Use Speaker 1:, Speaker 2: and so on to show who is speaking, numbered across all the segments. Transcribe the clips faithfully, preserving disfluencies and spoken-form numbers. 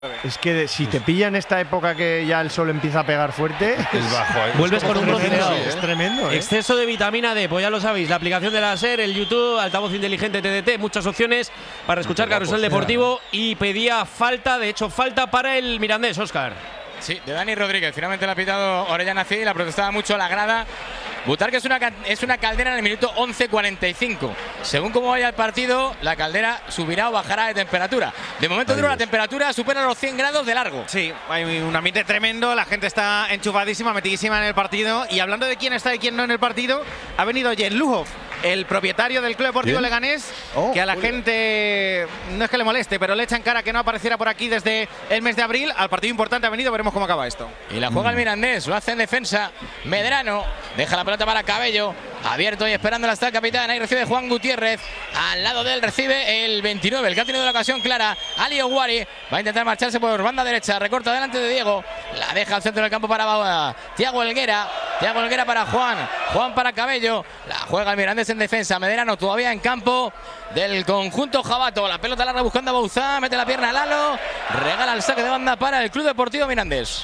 Speaker 1: Es que de, si te pilla en esta época que ya el sol empieza a pegar fuerte,
Speaker 2: es bajo, ¿eh?
Speaker 3: Vuelves con un bronceado.
Speaker 1: Es tremendo, ¿eh?
Speaker 3: Exceso de vitamina D, pues ya lo sabéis. La aplicación de la SER, el YouTube, altavoz inteligente T D T, muchas opciones para escuchar Carrusel Deportivo. Y pedía falta, de hecho, falta para el Mirandés, Óscar.
Speaker 2: Sí, de Dani Rodríguez. Finalmente le ha pitado Orellana Cid, la protestaba mucho la grada. Butarque es una, es una caldera en el minuto once cuarenta y cinco. Según cómo vaya el partido, la caldera subirá o bajará de temperatura. De momento, duro, la temperatura supera los cien grados de largo.
Speaker 4: Sí, hay un ambiente tremendo, la gente está enchufadísima, metidísima en el partido. Y hablando de quién está y quién no en el partido, ha venido Jen Lujov, el propietario del Club Deportivo
Speaker 1: ¿Bien?
Speaker 4: Leganés,
Speaker 1: oh,
Speaker 4: que a la gente no es que le moleste, pero le echa en cara que no apareciera por aquí desde el mes de abril. Al partido importante ha venido, veremos cómo acaba esto.
Speaker 2: Y la juega el Mirandés, lo hace en defensa. Medrano deja la pelota para Cabello, abierto y esperándola hasta el capitán. Ahí recibe Juan Gutiérrez, al lado de él recibe el veintinueve, el que ha tenido la ocasión clara, Ali Oguari. Va a intentar marcharse por banda derecha, recorta delante de Diego, la deja al centro del campo para Tiago Helguera. Tiago Helguera para Juan, Juan para Cabello, la juega el Mirandés en defensa. Medrano todavía en campo del conjunto jabato, la pelota larga buscando a Bouzá, mete la pierna a Lalo, regala el saque de banda para el Club Deportivo Mirandés.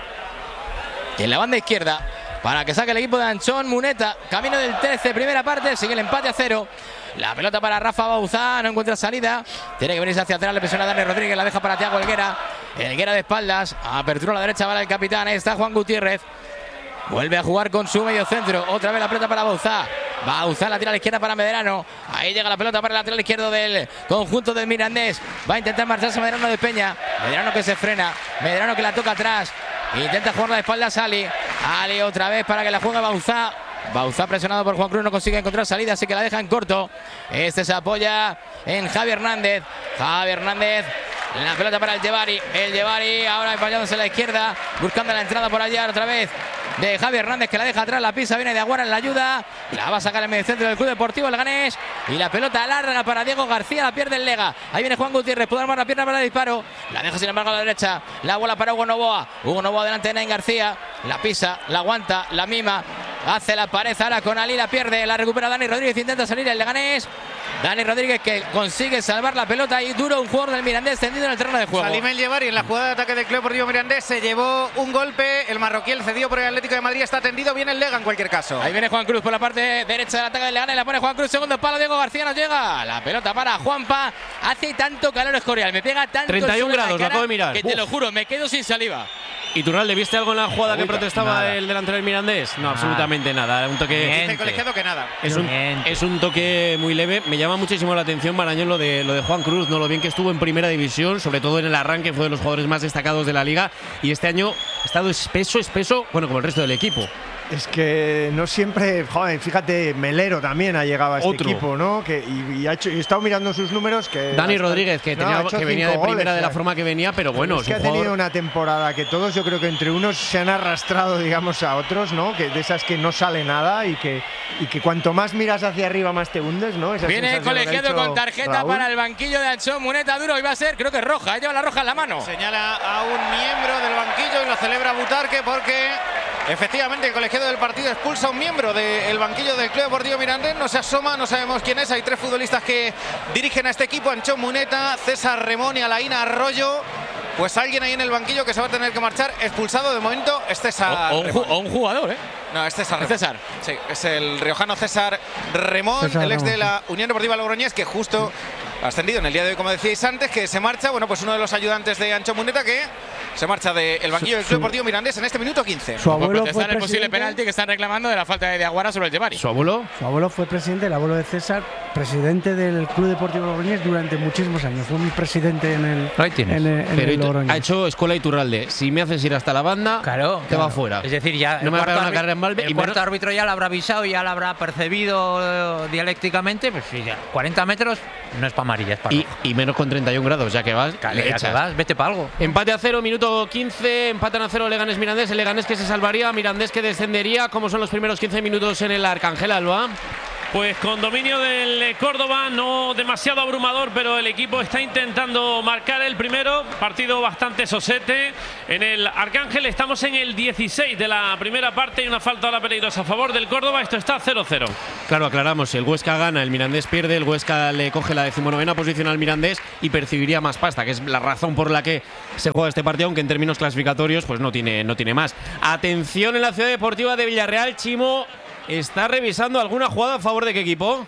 Speaker 2: Y en la banda izquierda, para que saque el equipo de Anchón Muneta, camino del trece, primera parte, sigue el empate a cero. La pelota para Rafa Bouzá, no encuentra salida, tiene que venirse hacia atrás, le presiona a Dani Rodríguez, la deja para Tiago Helguera. Helguera de espaldas, apertura a la derecha para el capitán, ahí está Juan Gutiérrez. Vuelve a jugar con su medio centro, otra vez la pelota para Bouzá. Bouzá, la tira a la izquierda para Medrano. Ahí llega la pelota para el lateral izquierdo del conjunto del Mirandés. Va a intentar marcharse Medrano de Peña. Medrano que se frena, Medrano que la toca atrás. Intenta jugar la espalda a Ali. Ali otra vez para que la juegue Bouzá. Bouzá presionado por Juan Cruz, no consigue encontrar salida, así que la deja en corto. Este se apoya en Javi Hernández. Javi Hernández, la pelota para el Yevari. El Yevari ahora fallándose a la izquierda, buscando la entrada por allá otra vez de Javi Hernández, que la deja atrás, la pisa, viene de Aguara en la ayuda. La va a sacar el medio centro del Club Deportivo Leganés. Y la pelota larga para Diego García, la pierde el Lega. Ahí viene Juan Gutiérrez, puede armar la pierna para el disparo. La deja sin embargo a la derecha. La bola para Hugo Novoa. Hugo Novoa delante de Nain García. La pisa, la aguanta, la mima. Hace la pared ahora con Ali, la pierde, la recupera Dani Rodríguez, intenta salir el Leganés. Dani Rodríguez que consigue salvar la pelota y duro un jugador del Mirandés tendido en el terreno de juego.
Speaker 4: Salim El Yevari en la jugada de ataque del Club Deportivo Mirandés se llevó un golpe. El marroquí, el cedido por el Atlético de Madrid, está tendido. Viene el Lega en cualquier caso.
Speaker 2: Ahí viene Juan Cruz por la parte derecha del ataque del Leganés. La pone Juan Cruz, segundo palo. Diego García no llega. La pelota para Juanpa. Hace tanto calor Escorial. Me pega tanto
Speaker 3: treinta y un
Speaker 2: el sol en la
Speaker 3: grados, lo
Speaker 2: cara
Speaker 3: acabo de mirar.
Speaker 2: que te
Speaker 3: Uf.
Speaker 2: lo juro, me quedo sin saliva.
Speaker 3: ¿Y Turralde, viste algo en la jugada
Speaker 5: Uy,
Speaker 3: que protestaba
Speaker 5: nada.
Speaker 3: el delantero del Mirandés? No, absolutamente nada. Un toque.
Speaker 4: Dice el colegiado que nada.
Speaker 3: Es un,
Speaker 5: Miente.
Speaker 3: es un toque muy leve. Me llama muchísimo la atención, Marañón, lo de, lo de Juan Cruz, ¿no? Lo bien que estuvo en primera división, sobre todo en el arranque, fue de los jugadores más destacados de la liga. Y este año ha estado espeso, espeso, bueno, como el resto del equipo.
Speaker 1: Es que no siempre, joder, fíjate, Melero también ha llegado a este
Speaker 3: Otro.
Speaker 1: equipo, ¿no? Que, y, y ha hecho, y he estado mirando sus números que…
Speaker 3: Dani
Speaker 1: hasta-
Speaker 3: Rodríguez, que,
Speaker 1: no,
Speaker 3: tenía-
Speaker 1: ha hecho
Speaker 3: que venía de
Speaker 1: cinco
Speaker 3: primera
Speaker 1: goles,
Speaker 3: de la
Speaker 1: ya.
Speaker 3: forma que venía, pero bueno,
Speaker 1: es
Speaker 3: es
Speaker 1: que
Speaker 3: un
Speaker 1: ha tenido
Speaker 3: jugador.
Speaker 1: una temporada que todos, yo creo que entre unos se han arrastrado, digamos, a otros, ¿no? Que de esas que no sale nada y que, y que cuanto más miras hacia arriba más te hundes, ¿no? Esa
Speaker 2: Viene el
Speaker 1: sensación que ha
Speaker 2: colegiado
Speaker 1: hecho
Speaker 2: con tarjeta
Speaker 1: Raúl.
Speaker 2: para el banquillo de Anchón Muneta. Duro, iba a ser, creo que es roja. Lleva la roja en la mano.
Speaker 4: Señala a un miembro del banquillo y lo celebra Butarque porque efectivamente el colegiado del partido expulsa a un miembro del banquillo del Club Deportivo Mirandés. No se asoma, no sabemos quién es. Hay tres futbolistas que dirigen a este equipo: Anchón Muneta, César Remón y Alaína Arroyo. Pues alguien ahí en el banquillo que se va a tener que marchar. Expulsado de momento es César
Speaker 2: O, o un, ju-
Speaker 4: Remón.
Speaker 2: o un jugador, ¿eh?
Speaker 4: No, es César
Speaker 2: Es
Speaker 4: Remón.
Speaker 2: César.
Speaker 4: Sí, es el riojano César Remón,
Speaker 1: César
Speaker 4: el ex
Speaker 1: Remón,
Speaker 4: de la Unión Deportiva Logroñés, que justo ha ascendido en el día de hoy, como decíais antes, que se marcha. Bueno, pues uno de los ayudantes de Anchón Muneta que se marcha del banquillo del Club Deportivo Mirandés en este minuto quince.
Speaker 6: Su
Speaker 2: Por
Speaker 6: abuelo fue
Speaker 2: protestar el posible
Speaker 6: presidente,
Speaker 2: penalti que están reclamando de la falta de Aguara sobre el Yevari.
Speaker 3: ¿Su abuelo?
Speaker 6: su abuelo fue presidente, el abuelo de César, presidente del Club Deportivo Logroñés durante muchísimos años. Fue mi presidente en el,
Speaker 5: Ahí tienes.
Speaker 6: en el, en
Speaker 3: Pero
Speaker 6: el
Speaker 3: Itu-
Speaker 6: Logroñés.
Speaker 3: ha hecho escuela Iturralde. Si me haces ir hasta la banda,
Speaker 5: Claro,
Speaker 3: te
Speaker 5: claro.
Speaker 3: va fuera.
Speaker 5: Es decir, ya
Speaker 3: No
Speaker 5: el
Speaker 3: me va a
Speaker 5: cuarto
Speaker 3: pegar una
Speaker 5: árbitro-
Speaker 3: carrera en Malve
Speaker 5: el
Speaker 3: y
Speaker 5: cuarto
Speaker 3: menos-
Speaker 5: árbitro ya lo habrá avisado, ya lo habrá percibido eh, dialécticamente. Pues sí, ya, cuarenta metros no es para amarillas, para
Speaker 3: Y,
Speaker 5: roja.
Speaker 3: y menos con treinta y un grados, ya que vas.
Speaker 5: Cale,
Speaker 3: le
Speaker 5: ya que
Speaker 3: echas.
Speaker 5: vas, vete para algo.
Speaker 3: Empate a cero, minuto quince. Empatan a cero Leganés Mirandés. El Leganés que se salvaría, Mirandés que descendería. ¿Cómo son los primeros quince minutos en el Arcángel Alba?
Speaker 7: Pues con dominio del Córdoba, no demasiado abrumador, pero el equipo está intentando marcar el primero. Partido bastante sosete. En el Arcángel estamos en el dieciséis de la primera parte y una falta ahora peligrosa a favor del Córdoba. Esto está cero cero.
Speaker 3: Claro, aclaramos, el Huesca gana, el Mirandés pierde, el Huesca le coge la decimonovena posición al Mirandés y percibiría más pasta, que es la razón por la que se juega este partido, aunque en términos clasificatorios pues no tiene, no tiene más. Atención en la Ciudad Deportiva de Villarreal, Chimo. ¿Está revisando alguna jugada a favor de qué equipo?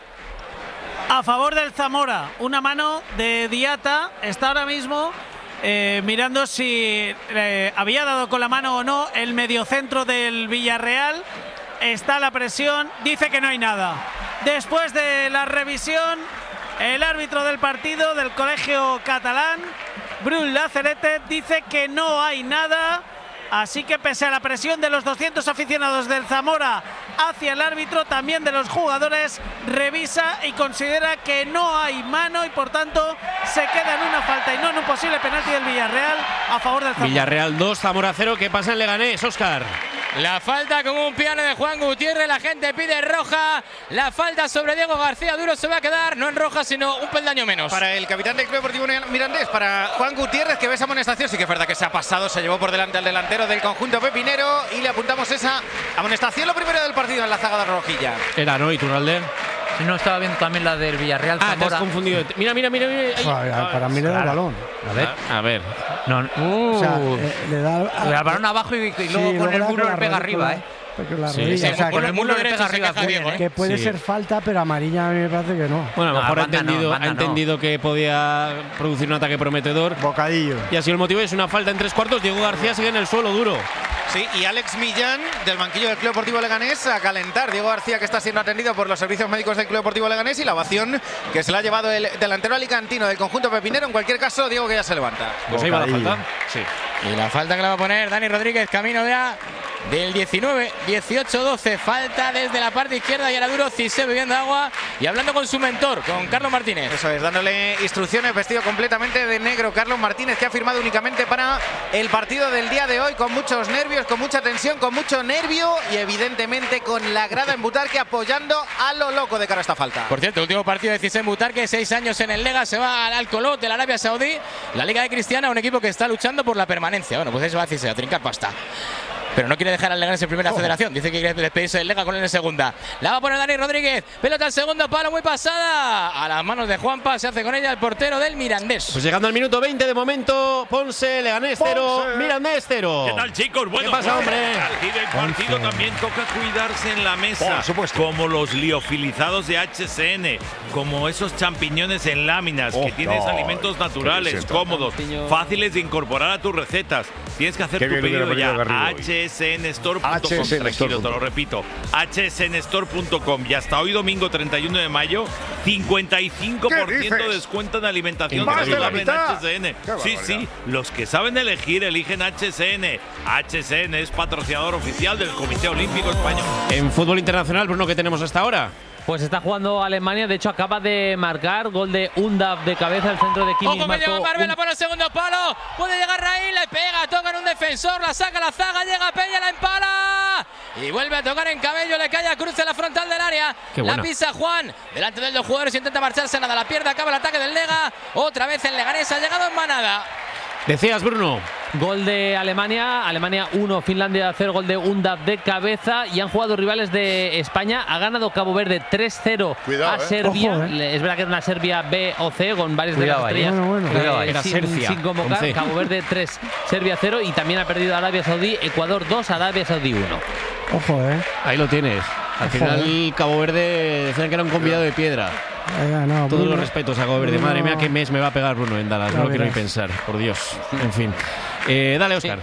Speaker 8: A favor del Zamora. Una mano de Diata. Está ahora mismo eh, mirando si eh, había dado con la mano o no el mediocentro del Villarreal. Está la presión. Dice que no hay nada. Después de la revisión, el árbitro del partido del colegio catalán, Brun Lazarete, dice que no hay nada. Así que pese a la presión de los doscientos aficionados del Zamora hacia el árbitro, también de los jugadores, revisa y considera que no hay mano y por tanto se queda en una falta y no en un posible penalti del Villarreal a favor del Zamora.
Speaker 3: Villarreal dos, Zamora cero. ¿Qué pasa en Leganés, Óscar?
Speaker 2: La falta con un piano de Juan Gutiérrez, la gente pide roja. La falta sobre Diego García Duro se va a quedar, no en roja, sino un peldaño menos.
Speaker 4: Para el capitán del Club Deportivo Mirandés, para Juan Gutiérrez, que ve esa amonestación, sí que es verdad que se ha pasado, se llevó por delante al delantero del conjunto pepinero y le apuntamos esa amonestación, lo primero del partido en la zaga de Rojilla.
Speaker 3: Era, ¿no? ¿Iturralde?
Speaker 5: Si no, estaba viendo también la del Villarreal.
Speaker 3: Ah,
Speaker 5: Zamora.
Speaker 3: te has confundido. Mira, mira, mira. mira.
Speaker 6: Ay, ay, para mí le da el balón.
Speaker 5: A ver.
Speaker 3: A ver.
Speaker 5: No, uh,
Speaker 6: O sea, eh, le da
Speaker 5: le da el balón abajo y, y
Speaker 6: sí,
Speaker 5: luego con el
Speaker 6: da
Speaker 5: muslo
Speaker 6: la
Speaker 5: le pega
Speaker 6: rodilla,
Speaker 5: arriba,
Speaker 6: con
Speaker 5: ¿eh?
Speaker 6: la- con la
Speaker 3: Sí,
Speaker 6: rodilla,
Speaker 3: sí,
Speaker 6: o sea,
Speaker 2: con
Speaker 6: que-
Speaker 2: el muslo
Speaker 5: le
Speaker 2: derecho
Speaker 5: pega
Speaker 2: se
Speaker 5: arriba,
Speaker 2: queja Diego, ¿eh?
Speaker 6: que puede
Speaker 3: Sí.
Speaker 6: ser falta, pero amarilla a mí me parece que no.
Speaker 3: Bueno, a lo
Speaker 5: No,
Speaker 3: mejor ha
Speaker 5: banda no,
Speaker 3: entendido,
Speaker 5: banda
Speaker 3: ha
Speaker 5: no.
Speaker 3: entendido que podía producir un ataque prometedor.
Speaker 1: Bocadillo.
Speaker 3: Y así el motivo es una falta en tres cuartos. Diego García sigue en el suelo duro.
Speaker 4: Sí, y Alex Millán, del banquillo del Club Deportivo Leganés, a calentar. Diego García, que está siendo atendido por los servicios médicos del Club Deportivo Leganés, y la ovación que se la ha llevado el delantero alicantino del conjunto pepinero. En cualquier caso, Diego que ya se levanta.
Speaker 3: Pues ahí va la
Speaker 1: Bocadillo.
Speaker 3: falta. Sí.
Speaker 2: Y la falta que la va a poner Dani Rodríguez, camino de A del diecinueve, dieciocho, doce. Falta desde la parte izquierda y ahora Duro, Cissé bebiendo agua y hablando con su mentor, con Carlos Martínez.
Speaker 4: Eso es, dándole instrucciones, vestido completamente de negro. Carlos Martínez, que ha firmado únicamente para el partido del día de hoy, con muchos nervios, con mucha tensión, con mucho nervio y evidentemente con la grada en Butarque apoyando a lo loco de cara a esta falta.
Speaker 2: Por cierto, último partido de Cissé en Butarque, seis años en el Lega, se va al Al-Kholot de la Arabia Saudí, la Liga de Cristiana, un equipo que está luchando por la permanencia. Bueno, pues eso va a Cissé, a trincar pasta. Pero no quiere dejar al Leganés en primera federación. Dice que quiere despedirse del Lega con él en segunda. La va a poner Dani Rodríguez. Pelota al segundo palo, muy pasada. A las manos de Juanpa, se hace con ella el portero del Mirandés.
Speaker 3: Pues llegando al minuto veinte de momento, Ponce, Leganés cero, Mirandés cero.
Speaker 9: ¿Qué tal, chicos? Bueno,
Speaker 3: ¿Qué pasa,
Speaker 9: pues,
Speaker 3: hombre?
Speaker 9: al del partido
Speaker 6: Ponce.
Speaker 9: también toca cuidarse en la mesa.
Speaker 1: Por supuesto.
Speaker 9: Como los liofilizados de H C N, como esos champiñones en láminas,
Speaker 1: Oh,
Speaker 9: que tienes
Speaker 1: no.
Speaker 9: alimentos naturales,
Speaker 1: Qué
Speaker 9: cómodos, fáciles de incorporar a tus recetas. Tienes que hacer
Speaker 1: Qué
Speaker 9: tu
Speaker 1: bien
Speaker 9: pedido
Speaker 1: hubiera
Speaker 9: ya.
Speaker 1: venido Garrido hoy.
Speaker 9: H S N Store punto com.
Speaker 1: H S N Store
Speaker 9: Tranquilo, te
Speaker 1: punto
Speaker 9: lo
Speaker 1: com.
Speaker 9: repito. H S N Store punto com. Y hasta hoy domingo treinta y uno de mayo, cincuenta y cinco por ciento
Speaker 1: ¿Qué
Speaker 9: de
Speaker 1: dices?
Speaker 9: descuento en alimentación.
Speaker 1: Más de la
Speaker 9: saludable en
Speaker 1: mitad.
Speaker 9: H S N.
Speaker 1: Qué
Speaker 9: Sí,
Speaker 1: barbaridad.
Speaker 9: sí. Los que saben elegir, eligen H S N. H S N es patrocinador oficial del Comité Olímpico Español.
Speaker 3: En fútbol internacional, Bruno, ¿qué tenemos hasta ahora?
Speaker 10: Pues está jugando Alemania, de hecho acaba de marcar gol de Undav de cabeza, el centro de Kimmich.
Speaker 2: Ojo que llega
Speaker 10: marcó
Speaker 2: Marbella
Speaker 10: un-
Speaker 2: por el segundo palo. Puede llegar Raíl, le pega, toca en un defensor, la saca la zaga, llega Peña, la empala. Y vuelve a tocar en Cabello, le cae a Cruz en la frontal del área.
Speaker 3: Qué
Speaker 2: La
Speaker 3: buena.
Speaker 2: pisa Juan, delante de dos jugadores, intenta marcharse, nada, la pierde, acaba el ataque del Lega. Otra vez el Leganés, ha llegado en manada.
Speaker 3: Decías, Bruno.
Speaker 10: Gol de Alemania, Alemania uno, Finlandia cero, gol de Undav de cabeza. Y han jugado rivales de España. Ha ganado Cabo Verde tres cero
Speaker 1: Cuidado,
Speaker 10: a
Speaker 1: eh.
Speaker 10: Serbia.
Speaker 6: Ojo, eh.
Speaker 10: Le- Es verdad que es una Serbia B o C con varias
Speaker 5: Cuidado
Speaker 10: de
Speaker 5: ahí.
Speaker 10: las estrellas.
Speaker 6: Bueno, bueno.
Speaker 5: Cuidado ahí.
Speaker 3: Era
Speaker 10: sin,
Speaker 3: Serbia,
Speaker 10: sin
Speaker 3: con
Speaker 10: convocar.
Speaker 3: C.
Speaker 10: Cabo Verde tres, Serbia cero. Y también ha perdido Arabia Saudí, Ecuador dos, Arabia Saudí uno.
Speaker 6: Ojo, eh.
Speaker 3: Ahí lo tienes. Al
Speaker 6: Ojo,
Speaker 3: final, Cabo Verde decían que era un convidado de piedra.
Speaker 6: Ahí ha ganado
Speaker 3: Todos
Speaker 6: Bruno.
Speaker 3: los respetos a Cabo Verde.
Speaker 6: Bruno.
Speaker 3: Madre mía, qué mes me va a pegar Bruno en Dallas.
Speaker 6: Ya
Speaker 3: No lo quiero ni
Speaker 6: verás.
Speaker 3: pensar, por Dios. En fin. Eh, dale, Óscar.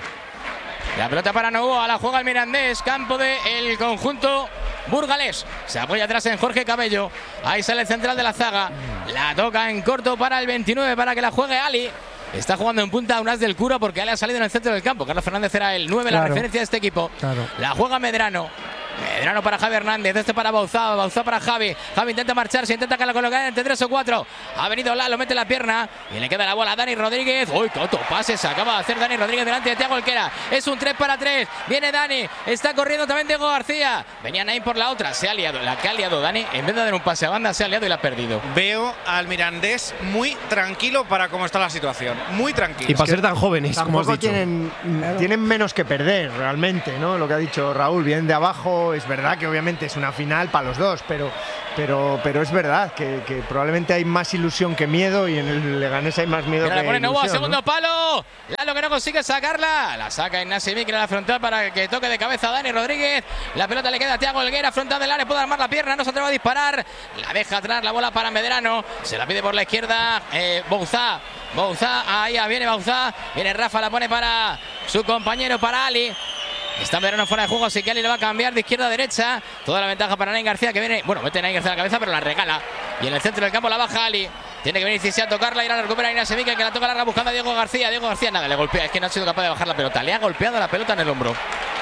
Speaker 2: La pelota para Novoa, la juega el Mirandés, campo del el conjunto burgalés. Se apoya atrás en Jorge Cabello. Ahí sale el central de la zaga. La toca en corto para el veintinueve para que la juegue Ali. Está jugando en punta un as del Cura porque Ali ha salido en el centro del campo. Carlos Fernández era el nueve, la
Speaker 6: Claro.
Speaker 2: referencia de este equipo.
Speaker 6: Claro.
Speaker 2: La juega Medrano. Medrano para Javi Hernández, este para Bauzá, Bauzá para Javi. Javi intenta marcharse, intenta colocar entre tres o cuatro. Ha venido Lalo, mete la pierna y le queda la bola a Dani Rodríguez. Uy, Coto, pase, se acaba de hacer Dani Rodríguez delante de Thiago Olquera. Es un tres para tres. Viene Dani, está corriendo también Diego García. Venía Naim por la otra, se ha liado. La que ha liado Dani, en vez de dar un pase a banda, se ha liado y la ha perdido.
Speaker 4: Veo al Mirandés muy tranquilo para cómo está la situación. Muy tranquilo.
Speaker 3: Y para ser tan jóvenes, como has dicho.
Speaker 1: Tienen, tienen menos que perder realmente, ¿no? Lo que ha dicho Raúl, vienen de abajo. Es verdad que obviamente es una final para los dos, pero, pero, pero es verdad que, que probablemente hay más ilusión que miedo y en el Leganés hay más miedo. Pero que
Speaker 2: la pone
Speaker 1: ilusión,
Speaker 2: Novoa, segundo
Speaker 1: ¿no?
Speaker 2: palo. Lalo que no consigue sacarla. La saca Ignacio Miquel a la frontal para que toque de cabeza a Dani Rodríguez. La pelota le queda a Thiago Olguera, frontal del área, puede armar la pierna, no se atreve a disparar. La deja atrás la bola para Medrano. Se la pide por la izquierda eh, Bauzá. Bauzá, ahí viene Bauzá. Viene Rafa, la pone para su compañero, para Ali. Está Medrano fuera de juego, así que Ali le va a cambiar de izquierda a derecha. Toda la ventaja para Naim García, que viene, bueno, mete Naim García a la cabeza, pero la regala. Y en el centro del campo la baja Ali. Tiene que venir Cissi a tocarla, ir a la recupera Ignacio Miquel, que la toca larga buscando a Diego García. Diego García nada, le golpea, es que no ha sido capaz de bajar la pelota. Le ha golpeado la pelota en el hombro.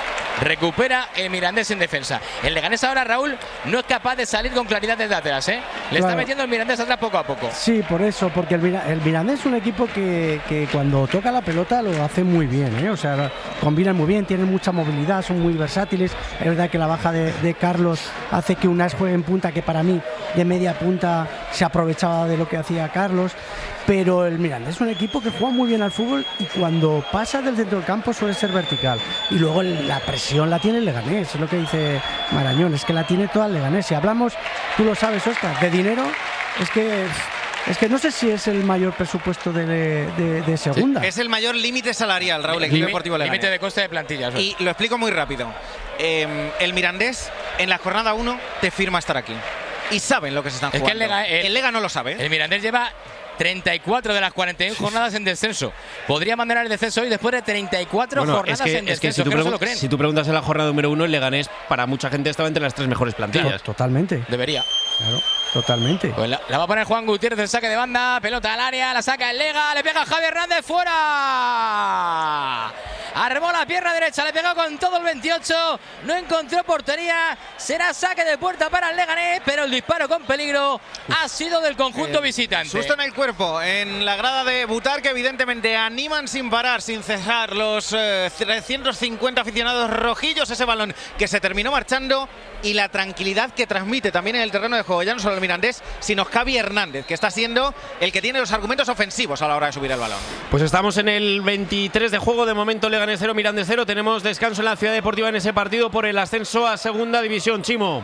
Speaker 2: Recupera el Mirandés en defensa. El Leganés ahora, Raúl, no es capaz de salir con claridad desde atrás, ¿eh? Le
Speaker 6: Claro.
Speaker 2: está metiendo el Mirandés atrás poco a poco.
Speaker 6: Sí, por eso, porque el, Mira- el Mirandés es un equipo que, que cuando toca la pelota lo hace muy bien, ¿eh? O sea, combinan muy bien, tienen mucha movilidad, son muy versátiles. Es verdad que la baja de, de Carlos hace que Unas juegue en punta, que para mí de media punta se aprovechaba de lo que hacía Carlos. Pero el Mirandés es un equipo que juega muy bien al fútbol y cuando pasa del centro del campo suele ser vertical. Y luego el- la presión la tiene el Leganés, es lo que dice Marañón, es que la tiene toda el Leganés. Si hablamos, tú lo sabes, Óscar, de dinero, es que es que no sé si es el mayor presupuesto de, de, de segunda.
Speaker 4: Es el mayor límite salarial, Raúl, el Club Deportivo Leganés.
Speaker 2: Límite de coste de plantilla. eso es.
Speaker 4: Y lo explico muy rápido. Eh, el Mirandés, en la jornada uno, te firma estar aquí. Y saben lo que se están
Speaker 2: Es que
Speaker 4: jugando.
Speaker 2: el Lega- el-
Speaker 4: el Lega no lo sabe.
Speaker 2: El Mirandés lleva treinta y cuatro de las cuarenta y una jornadas en descenso. Podría mandar el descenso hoy después de treinta y cuatro
Speaker 3: Bueno,
Speaker 2: jornadas
Speaker 3: es que,
Speaker 2: en
Speaker 3: es que
Speaker 2: descenso.
Speaker 3: si, tú
Speaker 2: que no se
Speaker 3: pregun-
Speaker 2: lo creen.
Speaker 3: si tú preguntas en la jornada número uno, el Leganés para mucha gente estaba entre las tres mejores plantillas.
Speaker 6: Totalmente.
Speaker 2: Debería.
Speaker 6: Claro, totalmente.
Speaker 2: Pues la, la va a poner Juan Gutiérrez, el saque de banda, pelota al área, la saca el Lega, le pega Javi Hernández fuera. Armó la pierna derecha, le pegó con todo el veintiocho, no encontró portería, será saque de puerta para el Leganés, pero el disparo con peligro ha sido del conjunto
Speaker 4: Eh,
Speaker 2: visitante.
Speaker 4: Susto en el cuerpo, en la grada de Butar, que evidentemente animan sin parar, sin cesar los eh, trescientos cincuenta aficionados rojillos, ese balón que se terminó marchando y la tranquilidad que transmite también en el terreno de juego, ya no solo el Mirandés, sino Javi Hernández, que está siendo el que tiene los argumentos ofensivos a la hora de subir el balón.
Speaker 3: Pues estamos en el veintitrés de juego, de momento Leganés cero, Mirandés cero. Tenemos descanso en la Ciudad Deportiva en ese partido por el ascenso a Segunda División. Chimo.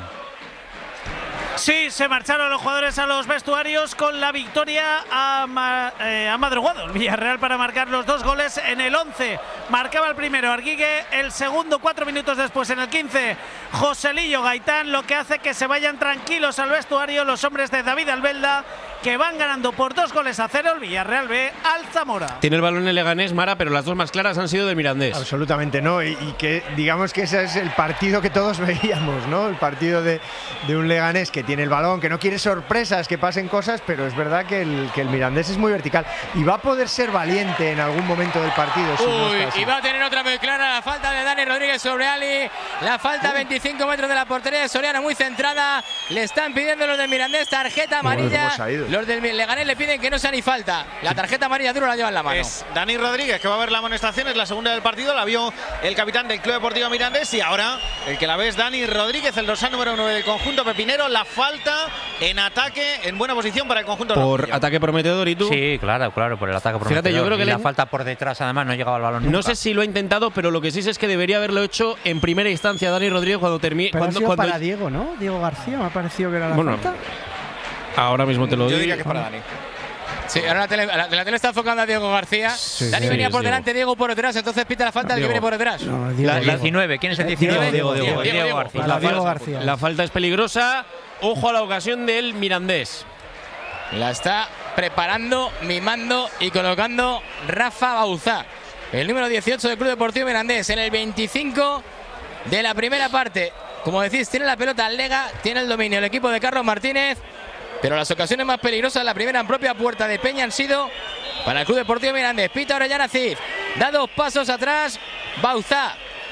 Speaker 8: Sí, se marcharon los jugadores a los vestuarios con la victoria a, ma- eh, a madrugado. El Villarreal para marcar los dos goles en el once. Marcaba el primero Arguigue, el segundo cuatro minutos después en el quince Joselillo Gaitán, lo que hace que se vayan tranquilos al vestuario los hombres de David Albelda, que van ganando por dos goles a cero. El Villarreal B al Zamora.
Speaker 3: Tiene el balón el Leganés, Mara, pero las dos más claras han sido del Mirandés.
Speaker 1: Absolutamente no, y, y que digamos que ese es el partido que todos veíamos, ¿no? El partido de, de un Leganés que tiene el balón, que no quiere sorpresas, que pasen cosas, pero es verdad que el, que el Mirandés es muy vertical y va a poder ser valiente en algún momento del partido. Si no
Speaker 2: Uy,
Speaker 1: está así.
Speaker 2: y va a tener otra muy clara, la falta de Dani Rodríguez sobre Ali, la falta a veinticinco metros de la portería de Soriano, muy centrada, le están pidiendo los del Mirandés tarjeta amarilla,
Speaker 1: cómo se ha ido.
Speaker 2: los del Leganés le piden que no sea ni falta, la tarjeta amarilla duro la lleva en la mano.
Speaker 4: Es Dani Rodríguez que va a ver la amonestación, es la segunda del partido, la vio el capitán del Club Deportivo Mirandés y ahora el que la ve es Dani Rodríguez, el dorsal número uno del conjunto pepinero. La falta en ataque, en buena posición para el conjunto
Speaker 3: Por
Speaker 4: rojillo.
Speaker 3: ataque prometedor, ¿y tú?
Speaker 5: Sí, claro, claro, por el ataque prometedor.
Speaker 3: Fíjate, yo creo que
Speaker 5: y
Speaker 3: le-
Speaker 5: la falta por detrás, además, no llegaba al balón nunca.
Speaker 3: No sé si lo ha intentado, pero lo que sí sé es que debería haberlo hecho en primera instancia Dani Rodríguez cuando termine.
Speaker 6: Pero ha
Speaker 3: Cuando,
Speaker 6: sido
Speaker 3: cuando-
Speaker 6: para Diego, ¿no? Diego García, me ha parecido que era la
Speaker 3: Bueno,
Speaker 6: falta.
Speaker 3: Ahora mismo te lo
Speaker 4: Yo
Speaker 3: digo.
Speaker 4: diría que es para Dani.
Speaker 2: Sí, ahora la tele, la, la tele está enfocando a Diego García.
Speaker 3: Sí,
Speaker 2: Dani
Speaker 3: sí,
Speaker 2: venía
Speaker 3: es
Speaker 2: por
Speaker 3: Diego.
Speaker 2: delante, Diego por detrás, entonces pita la falta del que
Speaker 3: Diego.
Speaker 2: viene por detrás.
Speaker 6: No, Diego,
Speaker 3: La-
Speaker 5: El
Speaker 6: Diego.
Speaker 5: diecinueve, ¿quién es el
Speaker 6: Eh,
Speaker 5: diecinueve?
Speaker 6: Diego,
Speaker 2: Diego,
Speaker 5: Diego,
Speaker 2: Diego, Diego.
Speaker 5: García.
Speaker 6: La Diego
Speaker 2: falta.
Speaker 6: García.
Speaker 3: La falta es peligrosa. Ojo a la ocasión del Mirandés.
Speaker 2: La está preparando, mimando y colocando Rafa Bauzá, el número dieciocho del Club Deportivo Mirandés, en el veinticinco de la primera parte. Como decís, tiene la pelota al Lega, tiene el dominio el equipo de Carlos Martínez, pero las ocasiones más peligrosas, la primera en propia puerta de Peña, han sido para el Club Deportivo Mirandés. Pita Orellana Cid, da dos pasos atrás, Bauzá.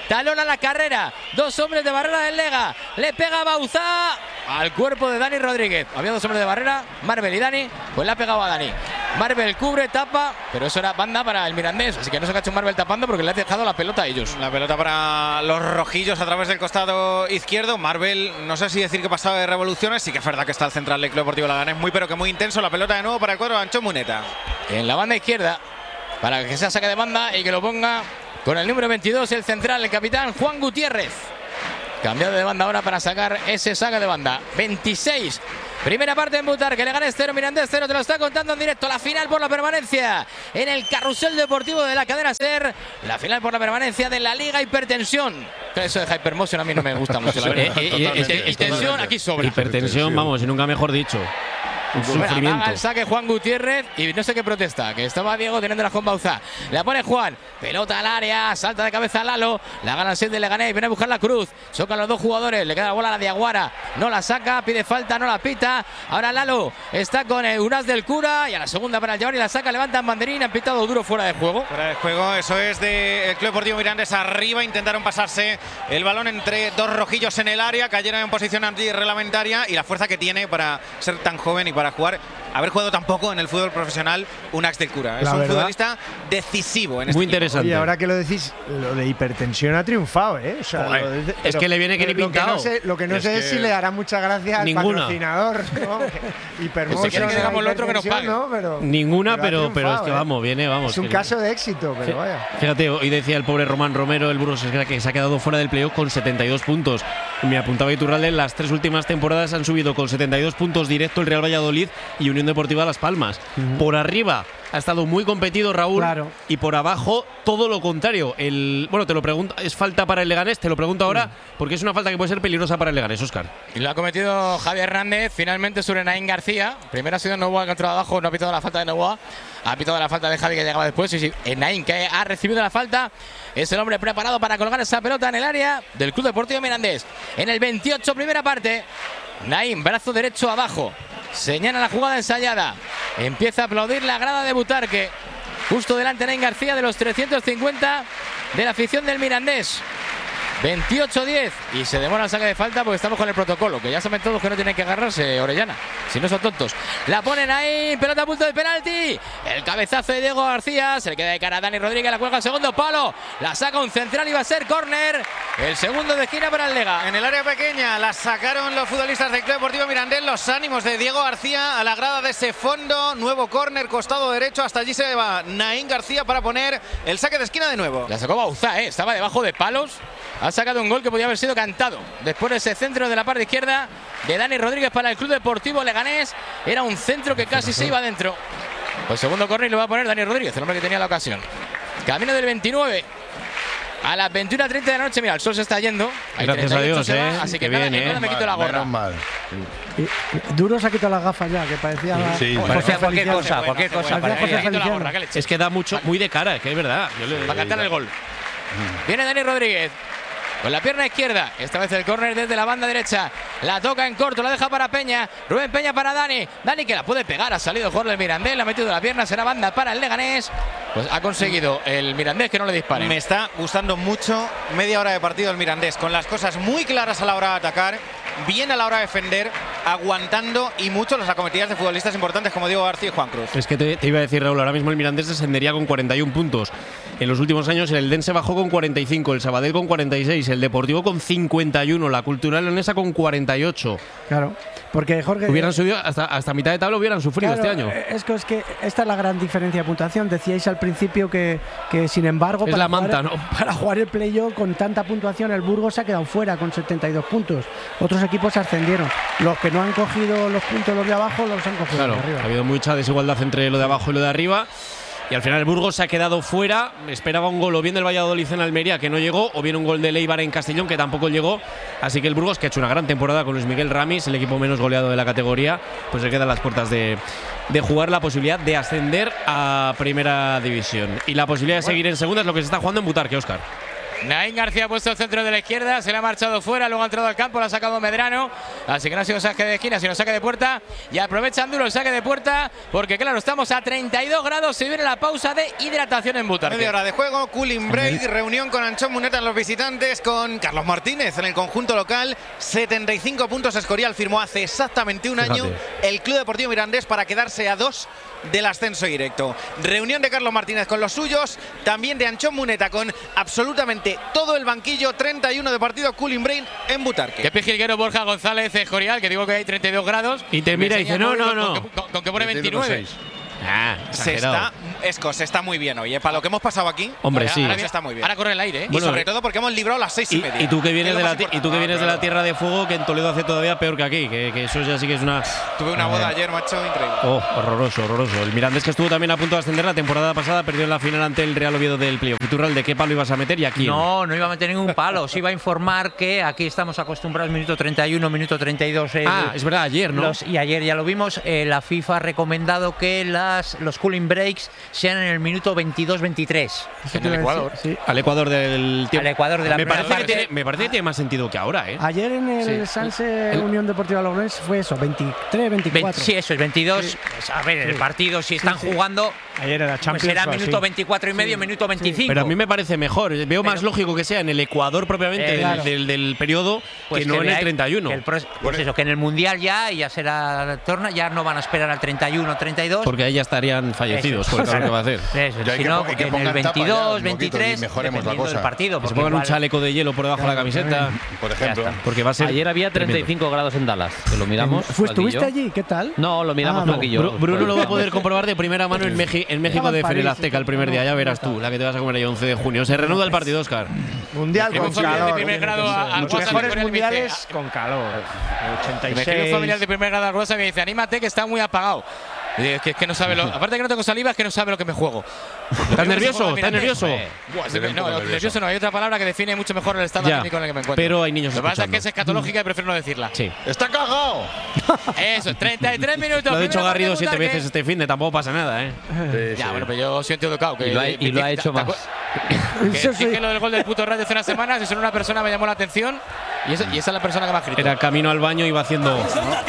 Speaker 2: talona la carrera, dos hombres de barrera del Lega, le pega Bauzá al cuerpo de Dani Rodríguez. Había dos hombres de barrera, Marvel y Dani, pues le ha pegado a Dani. Marvel cubre, tapa, pero eso era banda para el Mirandés, así que no se ha hecho Marvel tapando porque le ha dejado la pelota a ellos.
Speaker 4: La pelota para los rojillos a través del costado izquierdo. Marvel, no sé si decir que pasaba de revoluciones, sí que es verdad que está el central del Club Deportivo Leganés muy pero que muy intenso. La pelota de nuevo para el cuadro de Anchón Muneta.
Speaker 2: En la banda izquierda, para que se saque de banda y que lo ponga con el número veintidós, el central, el capitán Juan Gutiérrez. Cambiado de banda ahora para sacar ese saque de banda. veintiséis. Primera parte en Butarque, Leganés cero, Mirandés cero, te lo está contando en directo. La final por la permanencia en el carrusel deportivo de la cadena SER. La final por la permanencia de la Liga Hipertensión. Eso de Hypermotion a mí no me gusta mucho, la verdad. Hipertensión aquí sobra.
Speaker 3: Hipertensión, vamos, y nunca mejor dicho. Un sufrimiento.
Speaker 2: Haga el saque Juan Gutiérrez y no sé qué protesta, que estaba Diego teniendo la con Bauzá. La pone Juan, pelota al área, salta de cabeza Lalo, la gana el set de Leganés, viene a buscar la cruz, chocan los dos jugadores, le queda la bola a la Diaguara, no la saca, pide falta, no la pita. Ahora Lalo está con el Unas del Cura y a la segunda para el llevar y la saca, levantan banderín, han pitado duro fuera de juego.
Speaker 4: Fuera de juego, eso es del Club Deportivo Mirandés arriba, intentaron pasarse el balón entre dos rojillos en el área, cayeron en posición antirreglamentaria y la fuerza que tiene para ser tan joven y para jugar, haber jugado tampoco en el fútbol profesional, Unas del Cura. Es
Speaker 1: la
Speaker 4: un
Speaker 1: verdad,
Speaker 4: futbolista decisivo en este
Speaker 3: muy
Speaker 4: equipo.
Speaker 3: interesante.
Speaker 1: Y ahora que lo decís, lo de hipertensión ha triunfado, ¿eh? O sea,
Speaker 3: Joder,
Speaker 1: lo de,
Speaker 3: es que le viene que ni
Speaker 1: lo que
Speaker 3: pintado.
Speaker 1: no sé, lo que no
Speaker 3: Es
Speaker 1: sé
Speaker 3: que
Speaker 1: es si le dará mucha gracia al
Speaker 3: ninguna.
Speaker 1: patrocinador, ¿no? Hipermotion,
Speaker 2: Si quiere que digamos lo otro que nos pague.
Speaker 1: ¿no? Pero,
Speaker 3: Ninguna,
Speaker 1: pero,
Speaker 3: pero,
Speaker 1: ha
Speaker 3: pero es que
Speaker 1: triunfado, ¿eh?
Speaker 3: vamos, viene, vamos.
Speaker 1: Es un
Speaker 3: que-
Speaker 1: caso de éxito, pero vaya.
Speaker 3: Fíjate, hoy decía el pobre Román Romero, el Burgos, que se ha quedado fuera del playoff con setenta y dos puntos. Me apuntaba Iturralde, las tres últimas temporadas han subido con setenta y dos puntos directo el Real Valladolid y Unión Deportiva Las Palmas. Uh-huh. Por arriba ha estado muy competido Raúl,
Speaker 6: claro,
Speaker 3: y por abajo todo lo contrario. El, bueno, te lo pregunto, ¿es falta para el Leganés? Te lo pregunto ahora, sí, porque es una falta que puede ser peligrosa para el Leganés, Óscar.
Speaker 2: Y lo ha cometido Javier Hernández, finalmente sobre Naín García. Primero ha sido Novoa que ha entrado abajo, no ha pitado la falta de Novoa, ha pitado la falta de Javi que llegaba después. Y sí, Naín que ha recibido la falta, es el hombre preparado para colgar esa pelota en el área del Club Deportivo Mirandés. En el veintiocho, primera parte, Naín, brazo derecho abajo, señala la jugada ensayada, empieza a aplaudir la grada de Butarque, justo delante Naín García de los trescientos cincuenta de la afición del Mirandés. veintiocho diez y se demora el saque de falta porque estamos con el protocolo, que ya saben todos que no tienen que agarrarse, Orellana, si no son tontos. La ponen ahí, pelota a punto de penalti, el cabezazo de Diego García, se le queda de cara a Dani Rodríguez, la cuelga al segundo palo, la saca un central y va a ser córner, el segundo de esquina para el Lega.
Speaker 4: En el área pequeña la sacaron los futbolistas del Club Deportivo Mirandés, los ánimos de Diego García a la grada de ese fondo, nuevo córner, costado derecho, hasta allí se va Naín García para poner el saque de esquina de nuevo.
Speaker 2: La sacó Bauzá, ¿eh? Estaba debajo de palos. Ha sacado un gol que podía haber sido cantado. Después de ese centro de la parte izquierda de Dani Rodríguez para el Club Deportivo Leganés. Era un centro que casi se iba adentro. Pues segundo córner lo va a poner Dani Rodríguez, el hombre que tenía la ocasión. Camino del veintinueve. A las veintiuna treinta de la noche, mira, el sol se está yendo. Hay
Speaker 3: Gracias a Dios,
Speaker 2: va,
Speaker 3: eh.
Speaker 2: Así que,
Speaker 3: que
Speaker 2: nada,
Speaker 3: bien,
Speaker 2: que nada,
Speaker 3: eh.
Speaker 2: me quito la gorra.
Speaker 11: Mal.
Speaker 6: Y, y Duro se ha quitado las gafas ya, que parecía.
Speaker 11: Sí,
Speaker 6: la,
Speaker 11: sí.
Speaker 5: O sea, cualquier
Speaker 6: Feliciano.
Speaker 5: cosa, cualquier cosa.
Speaker 6: Parecía José
Speaker 2: Me quito la
Speaker 6: Feliciano.
Speaker 2: gorra, ¿qué leche?
Speaker 3: Es que da mucho, muy de cara, es que es verdad. Yo le-
Speaker 2: Va a cantar el gol. Viene Dani Rodríguez con la pierna izquierda, esta vez el córner desde la banda derecha, la toca en corto, la deja para Peña, Rubén Peña para Dani, Dani que la puede pegar, ha salido el jugador del Mirandés, la ha metido la pierna, será banda para el Leganés, pues ha conseguido el Mirandés que no le dispare.
Speaker 4: Me está gustando mucho media hora de partido el Mirandés, con las cosas muy claras a la hora de atacar, bien a la hora de defender, aguantando y mucho las acometidas de futbolistas importantes como Diego García y Juan Cruz.
Speaker 3: Es que te, te iba a decir, Raúl, ahora mismo el Mirandés descendería con cuarenta y un puntos. En los últimos años el Eldense bajó con cuarenta y cinco, el Sabadell con cuarenta y seis, el Deportivo con cincuenta y uno, la Cultural Leonesa con cuarenta y ocho.
Speaker 6: Claro, porque Jorge.
Speaker 3: Hubieran subido hasta, hasta mitad de tabla, hubieran sufrido
Speaker 6: Claro,
Speaker 3: este año.
Speaker 6: Es que, es que esta es la gran diferencia de puntuación. Decíais al principio que, que sin embargo,
Speaker 3: Es
Speaker 6: para,
Speaker 3: la manta,
Speaker 6: jugar,
Speaker 3: ¿no?
Speaker 6: para jugar el playoff con tanta puntuación, el Burgos se ha quedado fuera con setenta y dos puntos. Otros equipos ascendieron. Los que no han cogido los puntos los de abajo los han cogido
Speaker 3: Claro,
Speaker 6: los de arriba.
Speaker 3: ha habido mucha desigualdad entre lo de abajo y lo de arriba. Y al final el Burgos se ha quedado fuera. Esperaba un gol o bien del Valladolid en Almería, que no llegó, o bien un gol del Eibar en Castellón, que tampoco llegó. Así que el Burgos, que ha hecho una gran temporada con Luis Miguel Ramis, el equipo menos goleado de la categoría, pues se queda a las puertas de, de jugar la posibilidad de ascender a Primera División. Y la posibilidad de seguir en segunda es lo que se está jugando en Butarque, Óscar.
Speaker 2: Naín García ha puesto el centro de la izquierda, se le ha marchado fuera, luego ha entrado al campo, lo ha sacado Medrano, así que no ha sido saque de esquina, sino saque de puerta, y aprovechan duro el saque de puerta, porque claro, estamos a treinta y dos grados, se viene la pausa de hidratación en Butarque.
Speaker 4: Media hora de juego, cooling break, reunión con Anchón Muneta en los visitantes, con Carlos Martínez en el conjunto local, setenta y cinco puntos Escorial firmó hace exactamente un
Speaker 3: Fíjate.
Speaker 4: año el Club Deportivo Mirandés para quedarse a dos del ascenso directo. Reunión de Carlos Martínez con los suyos, también de Anchón Muneta con absolutamente todo el banquillo, treinta y uno de partido, cooling break en Butarque.
Speaker 2: Qué pijilguero Borja González Escorial, que digo que hay treinta y dos grados.
Speaker 3: Y te mira y dice, no, no, no.
Speaker 2: Con, con, con que pone veintinueve.
Speaker 3: Ah,
Speaker 4: se está, Esco, se está muy bien hoy, ¿eh? Para lo que hemos pasado aquí.
Speaker 3: Hombre,
Speaker 2: ahora,
Speaker 3: sí.
Speaker 2: Ahora,
Speaker 4: se está muy bien.
Speaker 2: Ahora corre el aire, ¿eh?
Speaker 4: Y
Speaker 3: Bueno,
Speaker 4: sobre todo porque hemos librado las seis y,
Speaker 3: Y,
Speaker 4: media.
Speaker 3: y tú que vienes,
Speaker 4: es
Speaker 3: de
Speaker 4: lo
Speaker 3: la,
Speaker 4: más
Speaker 3: ti- y tú que
Speaker 4: importante.
Speaker 3: vienes de la Tierra de Fuego, que en Toledo hace todavía peor que aquí, que, que eso ya sí que es una…
Speaker 4: Tuve una
Speaker 3: A
Speaker 4: boda
Speaker 3: ver.
Speaker 4: ayer, macho, increíble.
Speaker 3: Oh, horroroso, horroroso. El Mirandés, que estuvo también a punto de ascender la temporada pasada, perdió en la final ante el Real Oviedo del Playoff. Futural, ¿de qué palo ibas a meter y a quién?
Speaker 5: No, no iba a meter ningún palo. Os iba a informar que aquí estamos acostumbrados minuto treinta y uno, minuto treinta y dos. Eh,
Speaker 3: Ah, es verdad, ayer, ¿no?
Speaker 5: los- y ayer ya lo vimos. Eh, la FIFA ha recomendado que las, los cooling breaks sean en el minuto veintidós veintitrés.
Speaker 2: En el Ecuador.
Speaker 6: Sí.
Speaker 3: Al Ecuador del tiempo.
Speaker 5: Al Ecuador de la
Speaker 3: me
Speaker 5: primera
Speaker 3: parece, que
Speaker 5: parte.
Speaker 3: tiene, me parece que tiene más sentido que ahora, ¿eh?
Speaker 6: Ayer en el
Speaker 3: Sí.
Speaker 6: Sanse
Speaker 3: El-
Speaker 6: Unión Deportiva Logroñés fue eso, veintitrés, veinticuatro.
Speaker 5: Veinte- sí, eso es veintidós.
Speaker 6: Sí.
Speaker 5: Pues, a ver, el
Speaker 6: Sí.
Speaker 5: partido, si están
Speaker 6: sí.
Speaker 5: jugando,
Speaker 1: Ayer era
Speaker 5: pues
Speaker 1: Champions.
Speaker 5: será
Speaker 1: o así.
Speaker 5: minuto veinticuatro y medio, minuto veinticinco.
Speaker 3: Pero a mí me parece mejor. Veo más lógico que sea en el Ecuador propiamente
Speaker 5: Eh,
Speaker 3: del,
Speaker 5: claro.
Speaker 3: del, del periodo
Speaker 5: Pues
Speaker 3: que no en el
Speaker 5: veáis
Speaker 3: treinta y uno.
Speaker 5: que el pro- pues eso, que en el Mundial ya, y ya será torna, ya no van a esperar al treinta y uno, treinta y dos.
Speaker 3: Porque ahí ya estarían fallecidos
Speaker 5: Eso.
Speaker 3: por el calor que va a hacer.
Speaker 5: Eso,
Speaker 11: Ya hay
Speaker 5: si
Speaker 11: que
Speaker 5: no,
Speaker 11: po- hay que
Speaker 5: en
Speaker 11: pongan
Speaker 5: el
Speaker 11: tapa ya,
Speaker 5: veintidós,
Speaker 11: un poquito,
Speaker 5: veintitrés,
Speaker 11: y mejoremos la
Speaker 5: dependiendo
Speaker 11: cosa.
Speaker 5: del partido.
Speaker 3: Que se
Speaker 5: porque
Speaker 3: pongan un
Speaker 5: igual-
Speaker 3: chaleco de hielo por debajo de la camiseta.
Speaker 11: Por ejemplo.
Speaker 3: Porque va a ser.
Speaker 10: Ayer había treinta y cinco grados en Dallas, que lo miramos.
Speaker 6: ¿Fue, ¿Estuviste
Speaker 10: Flaquillo.
Speaker 6: allí? ¿Qué tal?
Speaker 10: No, lo miramos,
Speaker 6: Ah, no.
Speaker 10: Flaquillo.
Speaker 3: Bru- Bruno lo va a poder comprobar de primera mano en, Meji- en México
Speaker 6: Estaba en
Speaker 3: de
Speaker 6: París,
Speaker 3: Ferilazteca el primer día. Ya verás tú, la que te vas a comer ahí once de junio. Se reanuda el partido, Óscar.
Speaker 1: Mundial
Speaker 2: Tengo
Speaker 1: con
Speaker 2: familia de
Speaker 1: calor.
Speaker 2: primer grado a- al
Speaker 1: Los
Speaker 2: WhatsApp
Speaker 1: mejores
Speaker 2: con el
Speaker 1: mundiales con calor.
Speaker 2: Me escribe un
Speaker 1: ochenta y
Speaker 2: familiar
Speaker 1: seis.
Speaker 2: de primer grado al Rosa que me dice, anímate que está muy apagado. Y digo, que es que no sabe lo… Aparte que no tengo saliva, es que no sabe lo que me juego.
Speaker 3: ¿Estás nervioso? ¿Estás
Speaker 2: Mirandés.
Speaker 3: nervioso?
Speaker 2: Buah, estoy-
Speaker 11: Debe un
Speaker 2: no,
Speaker 11: poco
Speaker 2: no,
Speaker 11: nervioso.
Speaker 2: nervioso no. Hay otra palabra que define mucho mejor el estado
Speaker 3: Ya,
Speaker 2: anímico en el que me encuentro.
Speaker 3: pero hay niños
Speaker 2: Lo que pasa es
Speaker 3: escuchando.
Speaker 2: que es escatológica y prefiero no decirla.
Speaker 3: Sí.
Speaker 11: ¡Está cagado!
Speaker 2: Eso, treinta y tres minutos.
Speaker 3: Lo ha dicho
Speaker 2: primero
Speaker 3: Garrido
Speaker 2: para
Speaker 3: siete
Speaker 2: Butarque.
Speaker 3: veces este fin de tampoco pasa nada, ¿eh?
Speaker 11: Sí,
Speaker 2: Ya,
Speaker 11: sí.
Speaker 2: bueno, pero yo soy un tío educado. Que,
Speaker 10: Y lo ha- y lo ha hecho
Speaker 2: ¿te- te
Speaker 10: más.
Speaker 2: acu- Que
Speaker 6: Eso sí.
Speaker 2: dije lo del gol del puto Rayo hace unas semanas y solo una persona me llamó la atención y esa, y esa es la persona que me ha escrito.
Speaker 3: Era camino al baño y iba haciendo.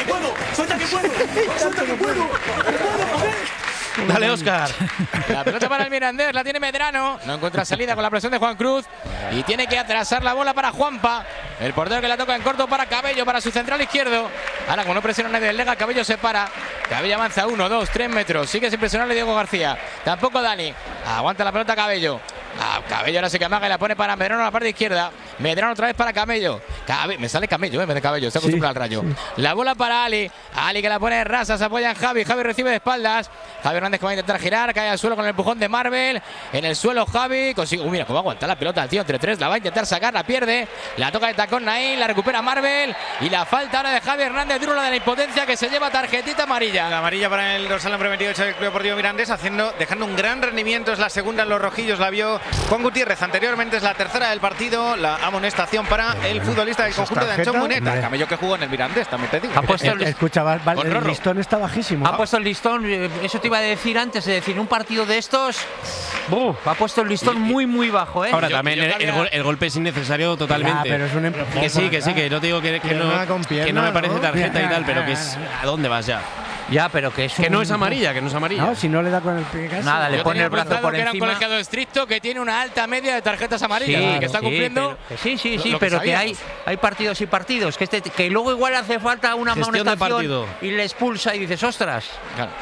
Speaker 3: Dale, Óscar.
Speaker 2: La pelota para el Mirandés, la tiene Medrano. No encuentra salida con la presión de Juan Cruz. Y tiene que atrasar la bola para Juanpa. El portero que la toca en corto para Cabello, para su central izquierdo. Ahora, como no presiona nadie del Lega, Cabello se para. Cabello avanza uno, dos, tres metros. Sigue sin presionarle Diego García. Tampoco Dani. Aguanta la pelota Cabello. Ah, Cabello ahora se que amaga y la pone para Medrano a la parte izquierda. Medrano otra vez para Camello. Cabe- me sale Camello, eh, en vez de Cabello. Está acostumbrado al Rayo. La bola para Ali. Ali que la pone en rasa. Se apoya en Javi. Javi recibe de espaldas. Javi Hernández que va a intentar girar. Cae al suelo con el empujón de Marvel. En el suelo Javi. Consigue. Uy, mira cómo aguanta la pelota el tío entre tres. La va a intentar sacar. La pierde. La toca de tacón Naín. La recupera Marvel. Y la falta ahora de Javi Hernández. Duro la de la impotencia que se lleva tarjetita amarilla.
Speaker 4: La amarilla para el dorsal número veintiocho del Club Deportivo Mirandés, haciendo, dejando un gran rendimiento. Es la segunda en los rojillos. La vio Juan Gutiérrez. Anteriormente es la tercera del partido. La amonestación para el futbolista del conjunto de Anchón Muneta.
Speaker 6: Hombre.
Speaker 4: Camello que jugó en el Mirandés, también te digo.
Speaker 5: Ha puesto el,
Speaker 6: Escucha, va- va-
Speaker 2: Con
Speaker 6: el
Speaker 2: Rorro.
Speaker 6: listón está bajísimo.
Speaker 5: ha puesto el listón, eh, eso te iba a decir antes, es decir, un partido de estos, ¡buf! Ha puesto el listón muy, muy bajo, ¿eh?
Speaker 3: Ahora
Speaker 2: Yo-
Speaker 3: también
Speaker 2: yo
Speaker 3: el,
Speaker 2: cabía-
Speaker 3: el gol- el golpe es innecesario
Speaker 6: Ya,
Speaker 3: totalmente.
Speaker 6: pero es un empujón,
Speaker 3: que sí, que sí, que no te digo que, que no,
Speaker 1: Pierna con
Speaker 3: que
Speaker 1: pierna,
Speaker 3: no me parece
Speaker 1: ¿no?
Speaker 3: tarjeta y tal, pero que es. ¿A dónde vas ya?
Speaker 5: Ya, pero que es
Speaker 3: Que no
Speaker 5: un-
Speaker 3: es amarilla, que no es amarilla.
Speaker 6: No, si no le da con el pie casi.
Speaker 5: Nada, le
Speaker 2: Yo
Speaker 5: pone
Speaker 2: tenía
Speaker 5: el brazo
Speaker 2: apuntado
Speaker 5: por
Speaker 2: que era un
Speaker 5: encima.
Speaker 2: colegiado estricto que tiene una alta media de tarjetas amarillas.
Speaker 5: Sí,
Speaker 2: y que está
Speaker 5: sí,
Speaker 2: cumpliendo.
Speaker 5: pero- que sí, sí,
Speaker 2: lo-
Speaker 5: sí,
Speaker 2: lo que
Speaker 5: pero que hay,
Speaker 2: sabíamos.
Speaker 5: hay partidos y partidos. Que, este, que luego igual hace falta una
Speaker 3: Gestión de
Speaker 5: amonestación
Speaker 3: partido.
Speaker 5: y le expulsa y dices, ostras.
Speaker 2: Claro.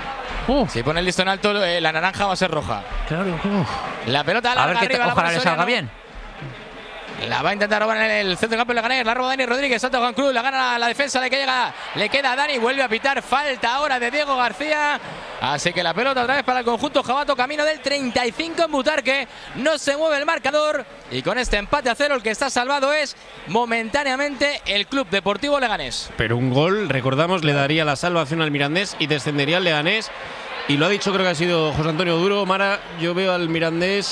Speaker 2: Si pone el listón alto, eh, la naranja va a ser roja.
Speaker 6: Claro,
Speaker 2: La pelota
Speaker 5: A
Speaker 2: larga
Speaker 5: ver, que
Speaker 2: arriba, la
Speaker 5: ojalá
Speaker 2: pone
Speaker 5: le salga
Speaker 2: Soriano.
Speaker 5: bien.
Speaker 2: La va a intentar robar en el centro del campo de Leganés. La roba Dani Rodríguez. Salta Juan Cruz. La gana la defensa. Le, que llega, le queda a Dani. Vuelve a pitar. Falta ahora de Diego García. Así que la pelota otra vez para el conjunto jabato. Camino del treinta y cinco en Butarque. No se mueve el marcador. Y con este empate a cero, el que está salvado es momentáneamente el Club Deportivo Leganés.
Speaker 3: Pero un gol, recordamos, le daría la salvación al Mirandés y descendería al Leganés. Y lo ha dicho, creo que ha sido José Antonio Duro. Mara, yo veo al Mirandés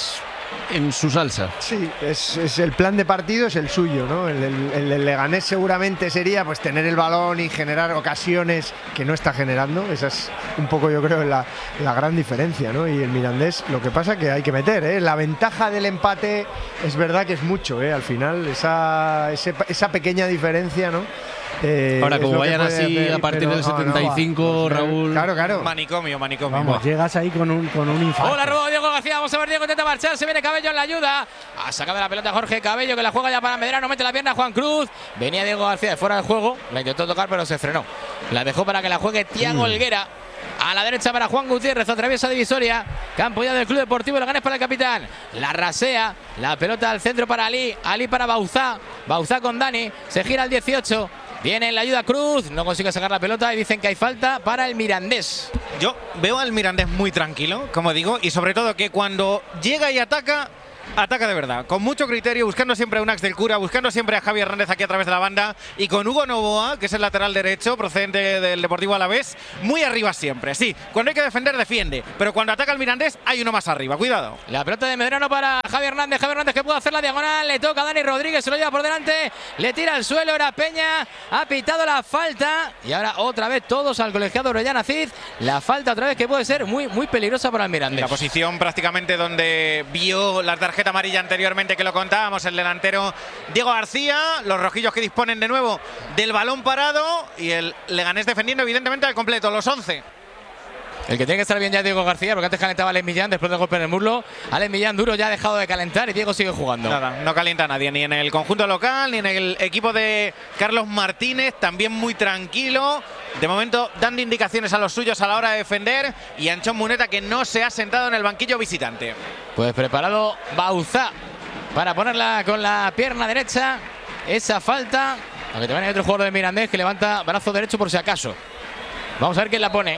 Speaker 3: en su salsa.
Speaker 1: Sí, es, es el plan de partido es el suyo, ¿no? El, el, el, el Leganés seguramente sería pues tener el balón y generar ocasiones que no está generando. Esa es un poco, yo creo, la, la gran diferencia, ¿no? Y el Mirandés, lo que pasa que hay que meter, ¿eh? La ventaja del empate es verdad que es mucho, ¿eh? Al final, esa, ese, esa pequeña diferencia, ¿no? Eh,
Speaker 3: Ahora, como vayan así
Speaker 1: hacer,
Speaker 3: a partir
Speaker 1: pero,
Speaker 3: del setenta y cinco,
Speaker 1: no, no,
Speaker 3: Raúl.
Speaker 1: Claro, claro.
Speaker 4: Manicomio, manicomio.
Speaker 6: Vamos, llegas ahí con un, con un infarto.
Speaker 2: Hola, robó Diego García. Vamos a ver, Diego intenta marchar. Se viene Cabello en la ayuda. Ha sacado la pelota Jorge Cabello, que la juega ya para Medrano. Mete la pierna Juan Cruz. Venía Diego García de fuera del juego. La intentó tocar, pero se frenó. La dejó para que la juegue Thiago Helguera. A la derecha para Juan Gutiérrez, atraviesa divisoria. Campo ya del Club Deportivo Leganés para el capitán. La rasea, la pelota al centro para Ali. Ali para Bauzá. Bauzá con Dani. Se gira al dieciocho. Viene en la ayuda Cruz. No consigue sacar la pelota y dicen que hay falta para el Mirandés.
Speaker 4: Yo veo al Mirandés muy tranquilo, como digo, y sobre todo que cuando llega y ataca, ataca de verdad, con mucho criterio, buscando siempre a Unax del Cura, buscando siempre a Javi Hernández aquí a través de la banda y con Hugo Novoa, que es el lateral derecho procedente del Deportivo Alavés, muy arriba siempre. Sí, cuando hay que defender, defiende, pero cuando ataca el Mirandés hay uno más arriba, cuidado.
Speaker 2: La pelota de Medrano para Javi Hernández, Javi Hernández que puede hacer la diagonal, le toca a Dani Rodríguez, se lo lleva por delante, le tira al suelo, era Peña, ha pitado la falta y ahora otra vez todos al colegiado Orellana Cid, la falta otra vez que puede ser muy, muy peligrosa para el Mirandés.
Speaker 4: La posición prácticamente donde vio la tarjeta amarilla anteriormente que lo contábamos, el delantero Diego García, los rojillos que disponen de nuevo del balón parado y el Leganés defendiendo evidentemente al completo, los once.
Speaker 2: El que tiene que estar bien ya es Diego García, porque antes calentaba a Alex Millán después del golpe en el muslo. Alex Millán duro ya ha dejado de calentar y Diego sigue jugando.
Speaker 4: Nada, no calienta a nadie, ni en el conjunto local, ni en el equipo de Carlos Martínez, también muy tranquilo. De momento dando indicaciones a los suyos a la hora de defender y Anchón Muneta que no se ha sentado en el banquillo visitante.
Speaker 2: Pues preparado Bauzá para ponerla con la pierna derecha. Esa falta. Aunque también hay otro jugador de Mirandés que levanta brazo derecho por si acaso. Vamos a ver quién la pone.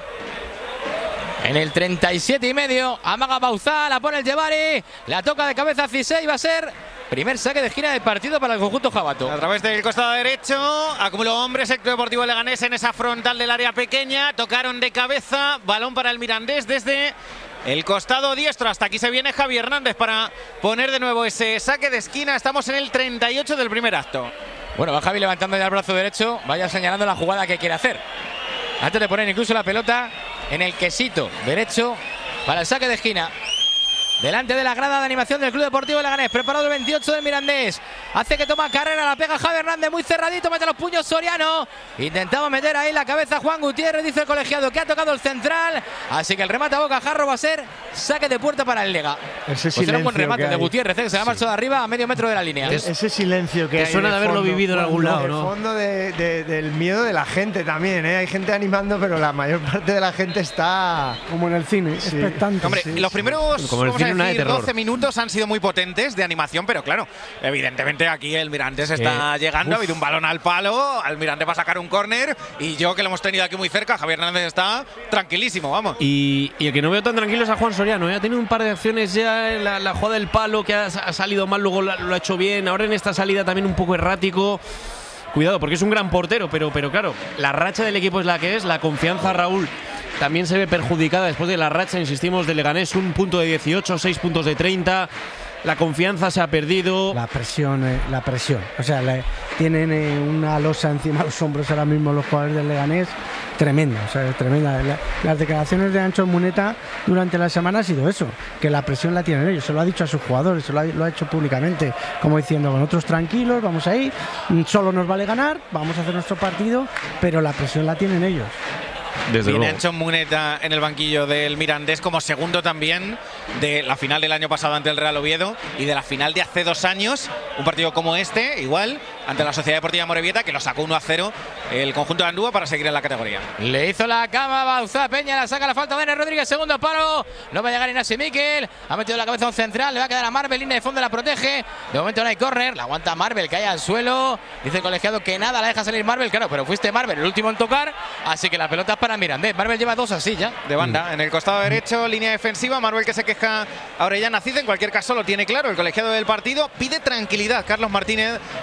Speaker 2: En el treinta y siete y medio, amaga Bauzá, la pone el Jebari, la toca de cabeza Cisey, va a ser primer saque de esquina del partido para el conjunto jabato.
Speaker 4: A través del costado derecho, acumuló hombres el Club Deportivo Leganés en esa frontal del área pequeña, tocaron de cabeza, balón para el Mirandés desde el costado diestro. Hasta aquí se viene Javi Hernández para poner de nuevo ese saque de esquina. Estamos en el treinta y ocho del primer acto.
Speaker 2: Bueno, va Javi levantando ya el brazo derecho, vaya señalando la jugada que quiere hacer. Antes de poner incluso la pelota en el quesito derecho para el saque de esquina. Delante de la grada de animación del Club Deportivo Leganés. Preparado el veintiocho del Mirandés. Hace que toma carrera, la pega Javi Hernández muy cerradito, mete los puños Soriano. Intentaba meter ahí la cabeza Juan Gutiérrez, dice el colegiado que ha tocado el central. Así que el remate a bocajarro va a ser saque de puerta para el Lega.
Speaker 1: Ese
Speaker 2: pues era un buen remate de
Speaker 1: hay.
Speaker 2: Gutiérrez, ¿eh? Que se la ha marchado de arriba a medio metro de la línea.
Speaker 1: Es, ese silencio que,
Speaker 3: que
Speaker 1: hay
Speaker 3: suena
Speaker 1: de
Speaker 3: de haberlo
Speaker 1: fondo,
Speaker 3: vivido en algún lado, ¿no?
Speaker 1: El fondo de, de, del miedo de la gente también, ¿eh? Hay gente animando, pero la mayor parte de la gente está
Speaker 6: como en el cine,
Speaker 1: sí.
Speaker 6: expectante.
Speaker 4: Hombre,
Speaker 6: sí,
Speaker 4: los
Speaker 6: sí.
Speaker 4: primeros
Speaker 3: como el
Speaker 4: vamos
Speaker 3: cine,
Speaker 4: a
Speaker 3: una de
Speaker 4: decir,
Speaker 3: terror.
Speaker 4: doce minutos han sido muy potentes de animación, pero claro, evidentemente aquí el Mirandés está
Speaker 3: Eh,
Speaker 4: llegando,
Speaker 3: uf.
Speaker 4: ha habido un balón al palo, al Mirandés va a sacar un córner y yo que lo hemos tenido aquí muy cerca, Javier Hernández está tranquilísimo, vamos.
Speaker 3: Y, y el que no veo tan tranquilo es a Juan Soriano, ¿eh? Ha tenido un par de acciones ya en la, la jugada del palo que ha, ha salido mal, luego la- lo ha hecho bien. Ahora en esta salida también un poco errático. Cuidado, porque es un gran portero, pero, pero claro, la racha del equipo es la que es. La confianza, Raúl, también se ve perjudicada después de la racha, insistimos, de Leganés. Un punto de dieciocho, seis puntos de treinta. La confianza se ha perdido.
Speaker 6: La presión, eh, la presión. O sea, le- tienen eh, una losa encima de los hombros ahora mismo los jugadores del Leganés. Tremenda, o sea, tremenda. La- las declaraciones de Anchón Muneta durante la semana ha sido eso, que la presión la tienen ellos. Se lo ha dicho a sus jugadores, se lo ha, lo ha hecho públicamente, como diciendo, con otros tranquilos, vamos a ir, mm, solo nos vale ganar, vamos a hacer nuestro partido, pero la presión la tienen ellos.
Speaker 3: Desde
Speaker 4: Viene
Speaker 3: luego.
Speaker 4: Anchón Muneta en el banquillo del Mirandés como segundo también de la final del año pasado ante el Real Oviedo y de la final de hace dos años, un partido como este, igual, ante la Sociedad Deportiva Morevieta, que lo sacó uno a cero el conjunto de Andúa para seguir en la categoría.
Speaker 2: Le hizo la cama Bauzá, Peña la saca la falta de Dani Rodríguez, segundo palo, no va a llegar Inasi Miquel, ha metido la cabeza a un central, le va a quedar a Marvel, línea de fondo la protege, de momento no hay córner, la aguanta Marvel, cae al suelo, dice el colegiado que nada, la deja salir Marvel, claro, pero fuiste Marvel el último en tocar, así que la pelota es para Mirandés. Marvel lleva dos así ya.
Speaker 4: De banda, mm. en el costado derecho, línea defensiva, Marvel que se queja a Orellana Cid, en cualquier caso lo tiene claro, el colegiado del partido pide tranquilidad, Carlos Martínez al dorsal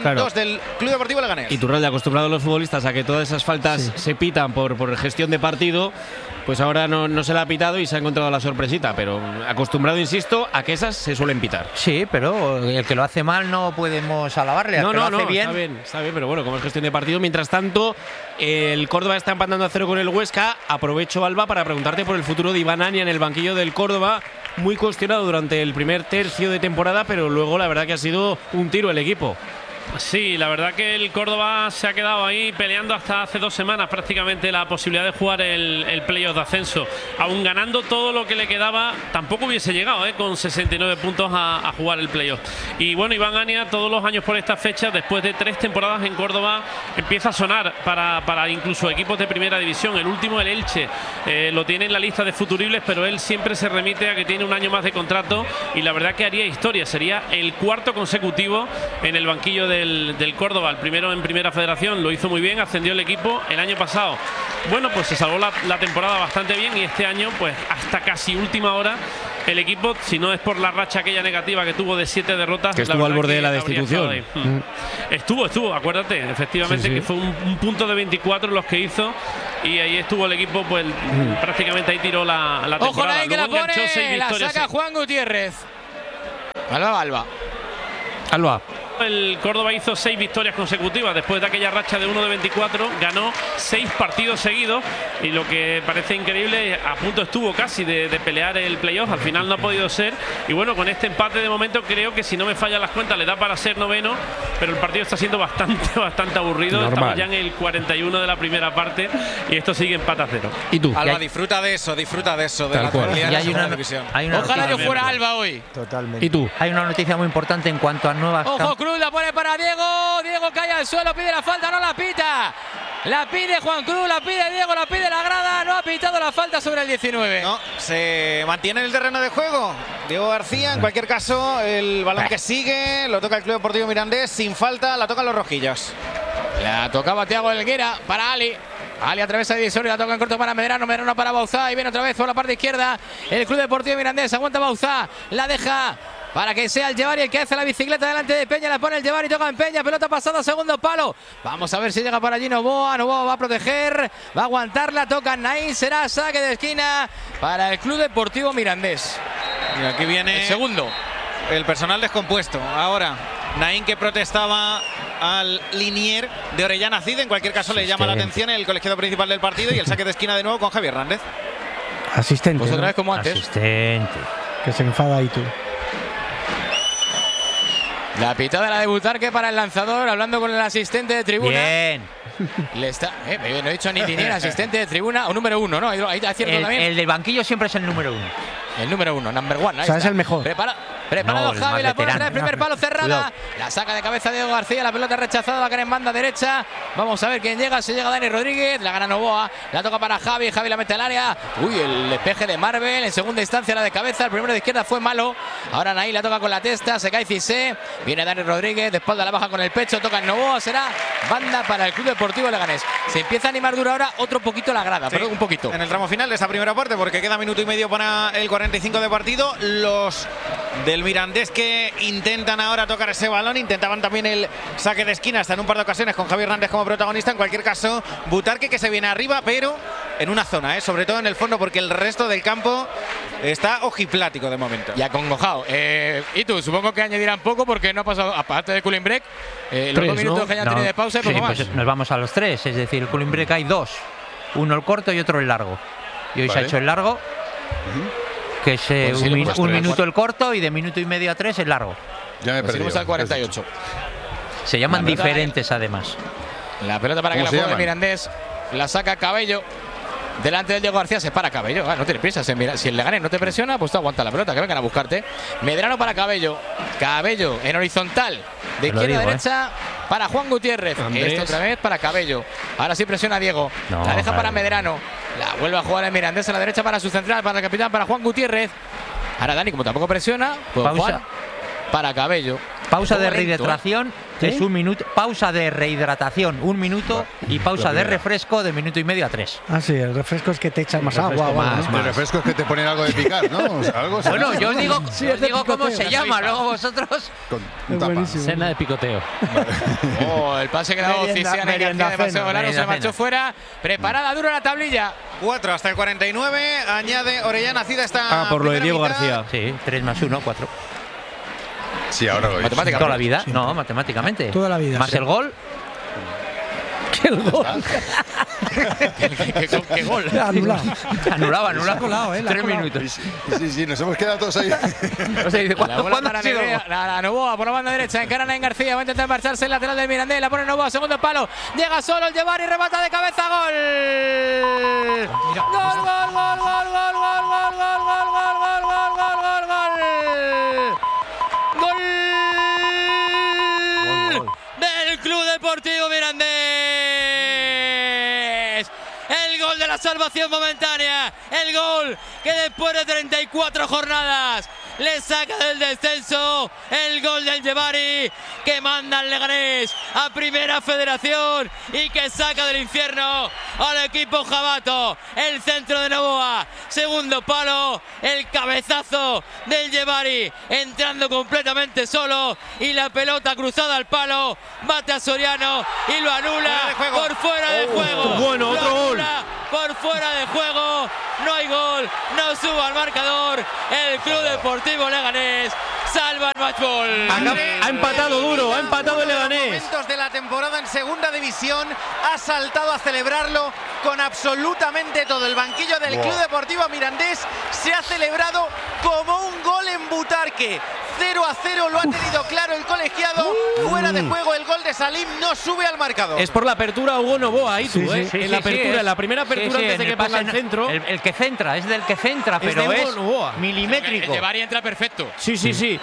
Speaker 3: Claro.
Speaker 4: dos del Club Deportivo Leganés.
Speaker 3: Y Turralde, acostumbrado a los futbolistas a que todas esas faltas sí. se pitan por, por gestión de partido, pues ahora no, no se la ha pitado y se ha encontrado la sorpresita, pero acostumbrado, insisto, a que esas se suelen pitar.
Speaker 5: Sí, pero el que lo hace mal no podemos alabarle.
Speaker 3: No,
Speaker 5: al que
Speaker 3: no,
Speaker 5: lo hace
Speaker 3: no,
Speaker 5: bien.
Speaker 3: está bien, está bien, pero bueno, como es gestión de partido. Mientras tanto, el Córdoba está empatando a cero con el Huesca. Aprovecho, Alba, para preguntarte por el futuro de Iván Ania en el banquillo del Córdoba. Muy cuestionado durante el primer tercio de temporada, pero luego la verdad que ha sido un tiro el equipo.
Speaker 7: Sí, la verdad que el Córdoba se ha quedado ahí peleando hasta hace dos semanas prácticamente la posibilidad de jugar el, el playoff de ascenso. Aún ganando todo lo que le quedaba, tampoco hubiese llegado ¿eh? con sesenta y nueve puntos a, a jugar el playoff. Y bueno, Iván Ania todos los años por esta fecha, después de tres temporadas en Córdoba, empieza a sonar para, para incluso equipos de primera división. El último, el Elche, eh, lo tiene en la lista de futuribles, pero él siempre se remite a que tiene un año más de contrato y la verdad que haría historia. Sería el cuarto consecutivo en el banquillo de Del, del Córdoba, el primero en Primera Federación, lo hizo muy bien, ascendió el equipo el año pasado. Bueno, pues se salvó la, la temporada bastante bien y este año, pues hasta casi última hora, el equipo, si no es por la racha aquella negativa que tuvo de siete derrotas,
Speaker 3: que estuvo al borde de la
Speaker 7: habría
Speaker 3: destitución.
Speaker 7: estado ahí. Mm. Estuvo, estuvo, acuérdate, efectivamente, sí, sí. que fue un, un punto de veinticuatro los que hizo y ahí estuvo el equipo, pues mm. prácticamente ahí tiró la, la temporada.
Speaker 2: Ojo, la que la pone,
Speaker 7: seis
Speaker 2: la
Speaker 7: victorias,
Speaker 2: saca
Speaker 7: sí.
Speaker 2: Juan Gutiérrez. Alba, Alba.
Speaker 3: Alba.
Speaker 7: El Córdoba hizo seis victorias consecutivas después de aquella racha de uno de veinticuatro, ganó seis partidos seguidos y lo que parece increíble, a punto estuvo casi de, de pelear el playoff, al final no ha podido ser y bueno, con este empate de momento creo que si no me fallan las cuentas le da para ser noveno, pero el partido está siendo bastante bastante aburrido. Normal. Estamos ya en el cuarenta y uno de la primera parte y esto sigue empate a cero.
Speaker 3: ¿Y tú?
Speaker 4: Alba, disfruta de eso, disfruta de eso, de
Speaker 3: Tal
Speaker 4: la
Speaker 3: cual.
Speaker 4: actualidad
Speaker 5: Y
Speaker 4: de
Speaker 5: hay
Speaker 4: la
Speaker 5: una,
Speaker 4: segunda división.
Speaker 5: hay una
Speaker 2: Ojalá
Speaker 5: noticia,
Speaker 2: yo fuera Alba hoy.
Speaker 1: Totalmente.
Speaker 3: ¿Y tú?
Speaker 5: hay una noticia muy importante en cuanto a nuevas.
Speaker 2: Ojo, Cruz la pone para Diego. Diego cae al suelo, pide la falta, no la pita. La pide Juan Cruz, la pide Diego, la pide la grada. No ha pitado la falta sobre el diecinueve.
Speaker 4: No, se mantiene en el terreno de juego. Diego García, en cualquier caso, el balón que sigue lo toca el Club Deportivo Mirandés sin falta, la tocan los rojillos.
Speaker 2: La tocaba Thiago Helguera para Ali. Ali atraviesa el divisorio, la toca en corto para Medrano, Medrano para Bauzá y viene otra vez por la parte izquierda. El Club Deportivo Mirandés aguanta Bauzá, la deja para que sea el Llevari el que hace la bicicleta delante de Peña, la pone el Llevari, toca en Peña, pelota pasada, segundo palo. Vamos a ver si llega para allí Novoa, Novoa va a proteger, va a aguantarla, toca Naín, será saque de esquina para el Club Deportivo Mirandés.
Speaker 4: Y aquí viene
Speaker 2: el segundo.
Speaker 4: El personal descompuesto. Ahora, Naín que protestaba al Linier de Orellana Cid. En cualquier caso, le llama la atención el colegiado principal del partido y el saque de esquina de nuevo con Javier Hernández.
Speaker 6: Asistente.
Speaker 2: Pues otra
Speaker 6: ¿no?
Speaker 2: vez como antes.
Speaker 5: Asistente.
Speaker 6: Que se enfada ahí tú.
Speaker 2: La pitada la de Butarque para el lanzador, hablando con el asistente de tribuna.
Speaker 5: Bien.
Speaker 2: Le está, eh, no he dicho ni Linier, asistente de tribuna o número uno, ¿no? Ahí, ahí está cierto
Speaker 5: El,
Speaker 2: también.
Speaker 5: el del banquillo siempre es el número uno.
Speaker 2: El número uno, number one. Ahí
Speaker 6: O sea,
Speaker 2: está.
Speaker 6: es el mejor.
Speaker 2: Prepara, preparado
Speaker 5: No, el
Speaker 2: Javi,
Speaker 5: más
Speaker 2: la pone en
Speaker 5: veterano.
Speaker 2: el primer palo cerrada.
Speaker 5: Cuidado.
Speaker 2: La saca de cabeza Diego García, la pelota rechazada, va a caer en banda derecha. Vamos a ver quién llega, si llega Dani Rodríguez, la gana Novoa, la toca para Javi, Javi la mete al área. Uy, el despeje de Marvel, en segunda instancia la de cabeza, el primero de izquierda fue malo. Ahora Naí la toca con la testa, se cae Cissé, viene Dani Rodríguez, de espalda la baja con el pecho, toca en Novoa, será banda para el Club Deportivo Leganés. Se empieza a animar duro ahora, otro poquito la grada,
Speaker 4: Sí,
Speaker 2: pero un poquito.
Speaker 4: En el tramo final de esta primera parte, porque queda minuto y medio para el cuarenta y cinco de partido. Los del Mirandés que intentan ahora tocar ese balón, intentaban también el saque de esquina hasta en un par de ocasiones con Javier Hernández como protagonista. En cualquier caso, Butarque que se viene arriba, pero en una zona, ¿eh? sobre todo en el fondo, porque el resto del campo está ojiplático de momento.
Speaker 2: Y acongojado. Eh, y tú, supongo que añadirán poco porque no ha pasado, aparte de cooling break, eh, los
Speaker 3: Tres,
Speaker 2: dos minutos
Speaker 3: ¿no?
Speaker 2: que hayan
Speaker 5: No,
Speaker 2: tenido de pausa y
Speaker 5: sí,
Speaker 2: poco más.
Speaker 5: pues nos vamos a los tres, es decir, el cooling break hay dos. Uno el corto y otro el largo. Y hoy
Speaker 9: Vale.
Speaker 5: se ha hecho el largo, que es eh,
Speaker 2: Pues sí,
Speaker 5: un,
Speaker 2: lo
Speaker 5: min-
Speaker 2: hemos
Speaker 5: un
Speaker 2: traído.
Speaker 5: minuto el corto y de minuto y medio a tres el largo.
Speaker 9: Ya me he
Speaker 2: Pues
Speaker 9: perdido.
Speaker 2: iremos al cuarenta y ocho.
Speaker 5: Se llaman
Speaker 2: La verdad,
Speaker 5: diferentes además.
Speaker 2: La pelota para que
Speaker 9: ¿Cómo
Speaker 2: la
Speaker 9: se
Speaker 2: juegue el
Speaker 9: llaman?
Speaker 2: Mirandés. La saca Cabello. Delante del Diego García se para Cabello. Ah, no tienes prisa. Se mira. Si el Leganés no te presiona, pues tú aguanta la pelota, que vengan a buscarte. Medrano para Cabello. Cabello en horizontal. De
Speaker 5: Te lo
Speaker 2: izquierda
Speaker 5: digo,
Speaker 2: a derecha para Juan Gutiérrez.
Speaker 3: Andrés.
Speaker 2: Esto otra vez para Cabello. Ahora sí presiona a Diego.
Speaker 5: No,
Speaker 2: la deja para
Speaker 5: claro.
Speaker 2: Medrano. La vuelve a jugar el Mirandés a la derecha para su central, para el capitán, para Juan Gutiérrez. Ahora Dani, como tampoco presiona, pues
Speaker 5: Pausa.
Speaker 2: Juan. para Cabello.
Speaker 5: Pausa de
Speaker 2: Lento,
Speaker 5: rehidratación
Speaker 6: ¿eh?
Speaker 5: es un minuto. Pausa de rehidratación un minuto y pausa de refresco de minuto y medio a tres.
Speaker 6: Ah, sí, el refresco es que te echas más agua. o algo, ¿no?
Speaker 11: El refresco es que te ponen algo de picar, ¿no? O sea, algo
Speaker 5: Bueno,
Speaker 11: será,
Speaker 5: yo os
Speaker 11: ¿no?
Speaker 5: digo,
Speaker 6: Sí,
Speaker 5: yo
Speaker 6: es de
Speaker 5: os digo cómo
Speaker 6: picoteo.
Speaker 5: se llama, luego vosotros.
Speaker 11: Con
Speaker 6: Es
Speaker 11: tapa.
Speaker 6: buenísimo.
Speaker 10: Cena de picoteo.
Speaker 2: Oh, el pase que le ha dado
Speaker 1: Merienda-
Speaker 2: Cisiana y
Speaker 1: merienda
Speaker 2: García demasiado
Speaker 1: cena,
Speaker 2: largo, se
Speaker 5: merienda
Speaker 2: marchó
Speaker 5: cena.
Speaker 2: fuera. Preparada dura la tablilla.
Speaker 4: cuatro hasta el cuarenta y nueve. Añade Orellana Cida esta.
Speaker 3: Ah, por lo de
Speaker 4: primera
Speaker 3: Diego
Speaker 4: mitad.
Speaker 3: García.
Speaker 5: Sí, tres más uno, cuatro.
Speaker 11: Sí, ahora lo dices.
Speaker 5: Toda la vida. No, matemáticamente.
Speaker 6: Toda la vida.
Speaker 5: Más
Speaker 6: Sí.
Speaker 5: el gol.
Speaker 2: ¿Qué, qué- qué- qué gol?
Speaker 6: Anulado.
Speaker 5: Anulado, anulado.
Speaker 6: colado, ¿eh? La ha
Speaker 5: Tres
Speaker 6: colado.
Speaker 5: minutos.
Speaker 11: Sí, sí, nos hemos quedado todos ahí.
Speaker 5: O sea, dice,
Speaker 2: La
Speaker 5: ¿cuándo,
Speaker 2: bola
Speaker 5: ¿cuándo
Speaker 2: para
Speaker 5: ha sido el
Speaker 2: Negrea,
Speaker 5: gol?
Speaker 2: la, la Novoa por la banda derecha, encaran en García, va a intentar marcharse el lateral del Mirandés, la pone Novoa, segundo palo, llega solo el llevar y remata de cabeza, gol. Gol, gol, gol, gol, gol, gol, gol, gol, gol, gol, gol, gol, gol, gol, gol, gol. Gol del Club Deportivo Mirandés. El gol de la salvación momentánea. El gol que después de treinta y cuatro jornadas le saca del descenso. El gol del Llevari que manda al Leganés a Primera Federación y que saca del infierno al equipo jabato. El centro de Novoa, segundo palo, el cabezazo del Llevari entrando completamente solo y la pelota cruzada al palo, bate a Soriano y lo anula por fuera de juego.
Speaker 3: Bueno, otro
Speaker 2: Lo
Speaker 3: gol.
Speaker 2: anula por fuera de juego, no hay gol, no suba al marcador. El Club Deportivo Leganés salva el matchball.
Speaker 3: Acá- ha empatado duro, ha empatado el
Speaker 4: Uno de los
Speaker 3: Leganés.
Speaker 4: momentos de la temporada en segunda división, ha saltado a celebrarlo con absolutamente todo. El banquillo del Club Deportivo Mirandés se ha celebrado como un gol en Butarque. cero a cero lo ha tenido claro el colegiado. Fuera de juego el gol de Salim, no sube al marcador.
Speaker 3: Es por la apertura Hugo Novoa, ahí tú,
Speaker 6: Sí, sí.
Speaker 3: ¿eh?
Speaker 5: Sí,
Speaker 3: en
Speaker 5: sí,
Speaker 3: la
Speaker 5: sí,
Speaker 3: apertura,
Speaker 5: es-
Speaker 3: en la primera apertura
Speaker 5: sí, sí,
Speaker 3: antes
Speaker 5: en
Speaker 3: de que
Speaker 5: pase
Speaker 3: ponga el
Speaker 5: en-
Speaker 3: centro.
Speaker 5: El, el que centra, es del que centra,
Speaker 3: Es
Speaker 5: pero
Speaker 3: de
Speaker 5: es,
Speaker 3: Hugo Novoa.
Speaker 2: El
Speaker 5: milimétrico.
Speaker 2: Llevari entra perfecto.
Speaker 3: Sí, sí, sí.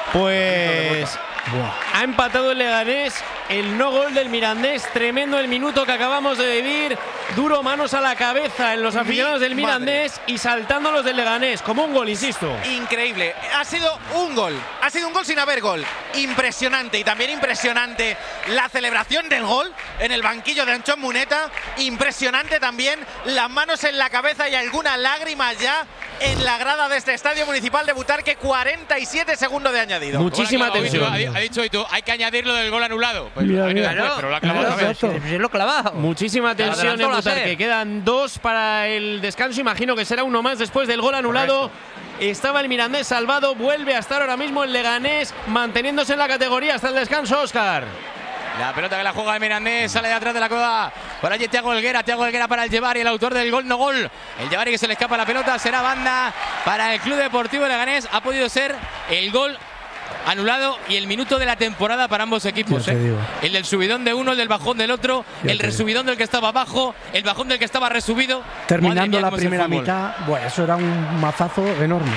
Speaker 3: Pues ha empatado el Leganés, el no gol del Mirandés, tremendo el minuto que acabamos de vivir, duro manos a la cabeza en los
Speaker 4: Mi
Speaker 3: aficionados del
Speaker 4: madre.
Speaker 3: Mirandés y saltando los del Leganés, como un gol, insisto.
Speaker 4: Increíble, ha sido un gol, ha sido un gol sin haber gol, impresionante y también impresionante la celebración del gol en el banquillo de Anchón Muneta, impresionante también las manos en la cabeza y algunas lágrimas ya en la grada de este estadio municipal de Butarque, cuarenta y siete segundos de añadido.
Speaker 3: Muchísima
Speaker 2: Gol ha clavado,
Speaker 3: tensión.
Speaker 2: Ha, ha dicho Itu, hay que añadir lo del gol anulado. Pues
Speaker 6: Mira,
Speaker 2: ha venido
Speaker 6: mira.
Speaker 2: después, pero lo ha clavado
Speaker 6: Claro,
Speaker 2: otra vez.
Speaker 6: exacto.
Speaker 5: Se lo he clavado.
Speaker 3: Muchísima tensión en
Speaker 5: adelantó la
Speaker 3: Butarque.
Speaker 5: SER.
Speaker 3: Quedan dos para el descanso. Imagino que será uno más después del gol anulado. Estaba el Mirandés salvado. Vuelve a estar ahora mismo el Leganés manteniéndose en la categoría hasta el descanso, Óscar.
Speaker 2: La pelota que la juega el Mirandés sale de atrás de la coda. Por allí Thiago Helguera, Thiago Helguera para el Llevari, el autor del gol no gol. El Llevari que se le escapa la pelota, será banda para el Club Deportivo Leganés. Ha podido ser el gol anulado y el minuto de la temporada para ambos equipos.
Speaker 6: Ya te
Speaker 2: ¿eh?
Speaker 6: digo.
Speaker 2: El del subidón de uno, el del bajón del otro,
Speaker 6: Ya
Speaker 2: el
Speaker 6: te
Speaker 2: resubidón del que estaba abajo, el bajón del que estaba resubido. Madre
Speaker 6: Terminando
Speaker 2: mía,
Speaker 6: la
Speaker 2: cómo es el
Speaker 6: primera
Speaker 2: fútbol.
Speaker 6: mitad, bueno, eso era un mazazo enorme.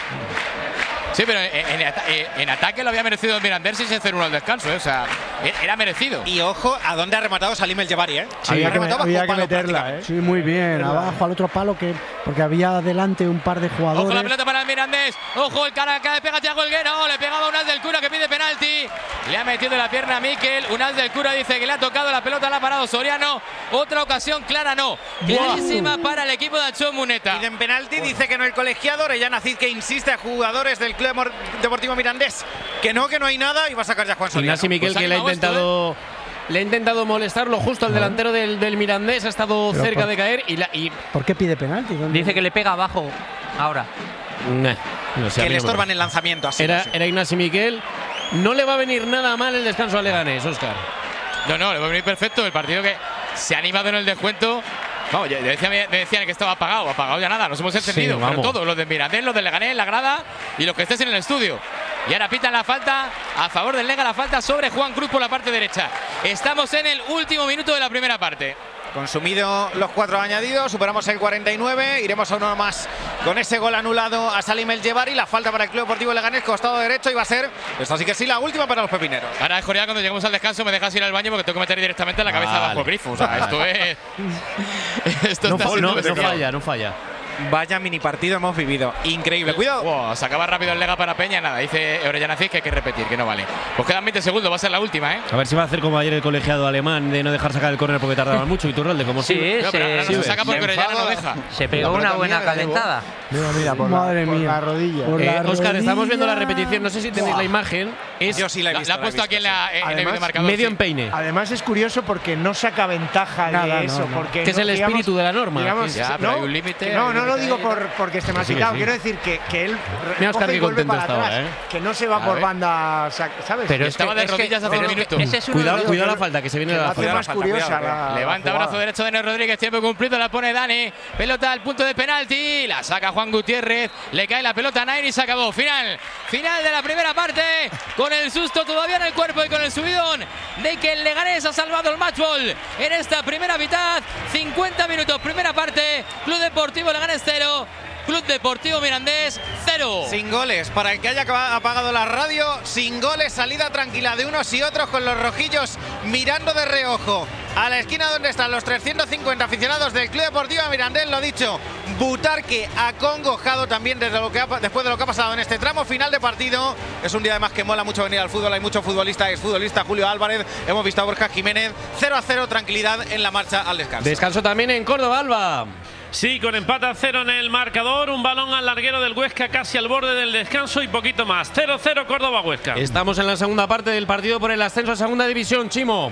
Speaker 2: Sí, pero en, en ata- en ataque lo había merecido el Mirandés sin hacer uno al descanso. ¿eh? O sea, era merecido.
Speaker 4: Y ojo a dónde ha rematado Salim el Llevari, ¿eh?
Speaker 1: había
Speaker 4: Ha
Speaker 1: que,
Speaker 4: rematado
Speaker 1: había
Speaker 4: bajo
Speaker 1: que
Speaker 4: palo
Speaker 1: meterla, ¿eh?
Speaker 4: prácticamente.
Speaker 6: Sí, muy bien. Abajo al otro palo, que porque había adelante un par de
Speaker 2: Ojo la
Speaker 6: jugadores.
Speaker 2: pelota para el Mirandés. Ojo el cara que le pega a Thiago Helguera. Oh, le pegaba Unal del Cura que pide penalti. Le ha metido la pierna a Mikel. Unal del Cura dice que le ha tocado la pelota, la ha parado Soriano. Otra ocasión clara no. Clarísima para el equipo de Anchón Muneta.
Speaker 4: Piden penalti, dice que no el colegiado. Orellana Cid que insiste a jugadores del Club Mor- Deportivo Mirandés que no, que no hay nada y va a sacar ya Juan Soriano.
Speaker 3: Ignacio Miquel
Speaker 2: Pues
Speaker 3: que le ha
Speaker 2: animado esto,
Speaker 3: intentado. Le ha intentado molestarlo justo al delantero del, del Mirandés, ha estado
Speaker 6: Pero
Speaker 3: cerca
Speaker 6: por-
Speaker 3: de caer y, la, y
Speaker 6: ¿Por qué pide penalti? ¿Dónde?
Speaker 5: Dice que le pega abajo ahora.
Speaker 3: Nah, no sé, a
Speaker 4: que
Speaker 3: mí
Speaker 4: le
Speaker 3: no me
Speaker 4: estorban el lanzamiento así.
Speaker 3: Era,
Speaker 4: así.
Speaker 3: era Ignacio Miquel. No le va a venir nada mal el descanso al Leganés, Óscar.
Speaker 2: No, no, le va a venir perfecto. El partido que se ha animado en el descuento. Vamos, ya decía- me decían que estaba apagado. Apagado ya nada, nos hemos encendido.
Speaker 3: Sí,
Speaker 2: pero
Speaker 3: vamos.
Speaker 2: todos, los del Mirandés, los del Leganés, la grada y los que estés en el estudio. Y ahora pitan la falta a favor del Lega, la falta sobre Juan Cruz por la parte derecha. Estamos en el último minuto de la primera parte.
Speaker 4: Consumido los cuatro añadidos, superamos el cuarenta y nueve, iremos a uno más con ese gol anulado a Salim el Llevari, la falta para el Club Deportivo Leganés, costado derecho, y va a ser, esto sí que sí, la última para los pepineros.
Speaker 2: Ahora, Joria, cuando lleguemos al descanso me dejas ir al baño porque tengo que meter directamente la cabeza
Speaker 3: Vale.
Speaker 2: bajo el grifo. O sea, esto es… esto
Speaker 3: No,
Speaker 2: está
Speaker 3: fa-
Speaker 2: siendo
Speaker 3: no, no
Speaker 2: bestial.
Speaker 3: falla, no falla.
Speaker 4: Vaya mini partido hemos vivido. Increíble. Cuidado.
Speaker 2: Wow, se acaba rápido el Lega para Peña. Nada, dice Orellana Cid que hay que repetir, que no vale. Pues quedan veinte segundos, va a ser la última, ¿eh?
Speaker 3: A ver si va a hacer como ayer el colegiado alemán de no dejar sacar el córner porque tardaba mucho. Y Turralde, como
Speaker 5: sí,
Speaker 3: siempre.
Speaker 5: no,
Speaker 2: pero
Speaker 5: sí,
Speaker 2: se saca porque Orellana no deja.
Speaker 5: Se pegó una buena calentada.
Speaker 1: Mira, mira, por,
Speaker 6: Madre
Speaker 1: la, por
Speaker 6: mía.
Speaker 1: la rodilla.
Speaker 6: Por
Speaker 3: Eh,
Speaker 6: la
Speaker 3: Oscar,
Speaker 6: rodilla.
Speaker 3: estamos viendo la repetición. No sé si tenéis la imagen. Es
Speaker 4: Yo sí la he visto.
Speaker 2: La ha
Speaker 4: la he
Speaker 2: puesto
Speaker 4: visto,
Speaker 2: aquí en, la, en el
Speaker 1: Además,
Speaker 2: vídeo marcador.
Speaker 3: medio
Speaker 2: sí.
Speaker 3: empeine.
Speaker 1: Además es curioso porque no saca ventaja
Speaker 6: Nada,
Speaker 1: de eso,
Speaker 6: no, no.
Speaker 1: porque
Speaker 3: Que es
Speaker 1: no,
Speaker 3: el
Speaker 1: digamos-
Speaker 3: espíritu de la norma.
Speaker 1: digamos,
Speaker 2: Ya, pero hay un límite,
Speaker 1: que No,
Speaker 2: hay
Speaker 1: no
Speaker 2: un
Speaker 1: lo
Speaker 2: límite
Speaker 1: digo
Speaker 2: ahí,
Speaker 1: por, porque esté mal
Speaker 3: Sí, que
Speaker 1: picado.
Speaker 3: sí.
Speaker 1: Quiero decir que, que él
Speaker 3: Mira, Oscar,
Speaker 1: coge
Speaker 3: qué
Speaker 1: y vuelve
Speaker 3: contento
Speaker 1: para
Speaker 3: está
Speaker 1: atrás,
Speaker 3: ahora, ¿eh?
Speaker 1: que no se va
Speaker 2: A
Speaker 1: por
Speaker 2: ver.
Speaker 1: banda, ¿sabes?
Speaker 5: Pero es
Speaker 2: Estaba
Speaker 5: que,
Speaker 2: de
Speaker 5: es que-
Speaker 2: rodillas hace
Speaker 5: pero
Speaker 2: un
Speaker 5: es que
Speaker 2: minuto.
Speaker 5: ese es uno
Speaker 3: Cuidado,
Speaker 5: de los-
Speaker 3: cuidado la falta que se viene de
Speaker 1: que
Speaker 3: la
Speaker 1: hace
Speaker 3: falta.
Speaker 1: más
Speaker 4: falta,
Speaker 1: curiosa
Speaker 4: cuidado,
Speaker 1: la, la
Speaker 2: Levanta
Speaker 1: jugada.
Speaker 2: brazo derecho de Nel Rodríguez, tiempo cumplido, la pone Dani. Pelota al punto de penalti, la saca Juan Gutiérrez, le cae la pelota a Nair y se acabó. Final, final de la primera parte, con el susto todavía en el cuerpo y con el subidón de que el Leganés ha salvado el matchball en esta primera mitad. cincuenta minutos, primera parte, Club Deportivo Leganés cero, Club Deportivo Mirandés cero.
Speaker 4: Sin goles, para el que haya acaba- apagado la radio, sin goles, salida tranquila de unos y otros con los rojillos mirando de reojo a la esquina donde están los trescientos cincuenta aficionados del Club Deportivo Mirandés. Lo dicho, Butarque acongojado también desde lo que ha, después de lo que ha pasado en este tramo final de partido. Es un día además que mola mucho venir al fútbol, hay mucho futbolista, exfutbolista, Julio Álvarez, hemos visto a Borja Jiménez. Cero a cero, tranquilidad en la marcha al descanso.
Speaker 3: Descanso también en Córdoba, Alba.
Speaker 7: Sí, con empate a cero en el marcador, un balón al larguero del Huesca casi al borde del descanso y poquito más. cero cero Córdoba-Huesca.
Speaker 3: Estamos en la segunda parte del partido por el ascenso a segunda división, Chimo.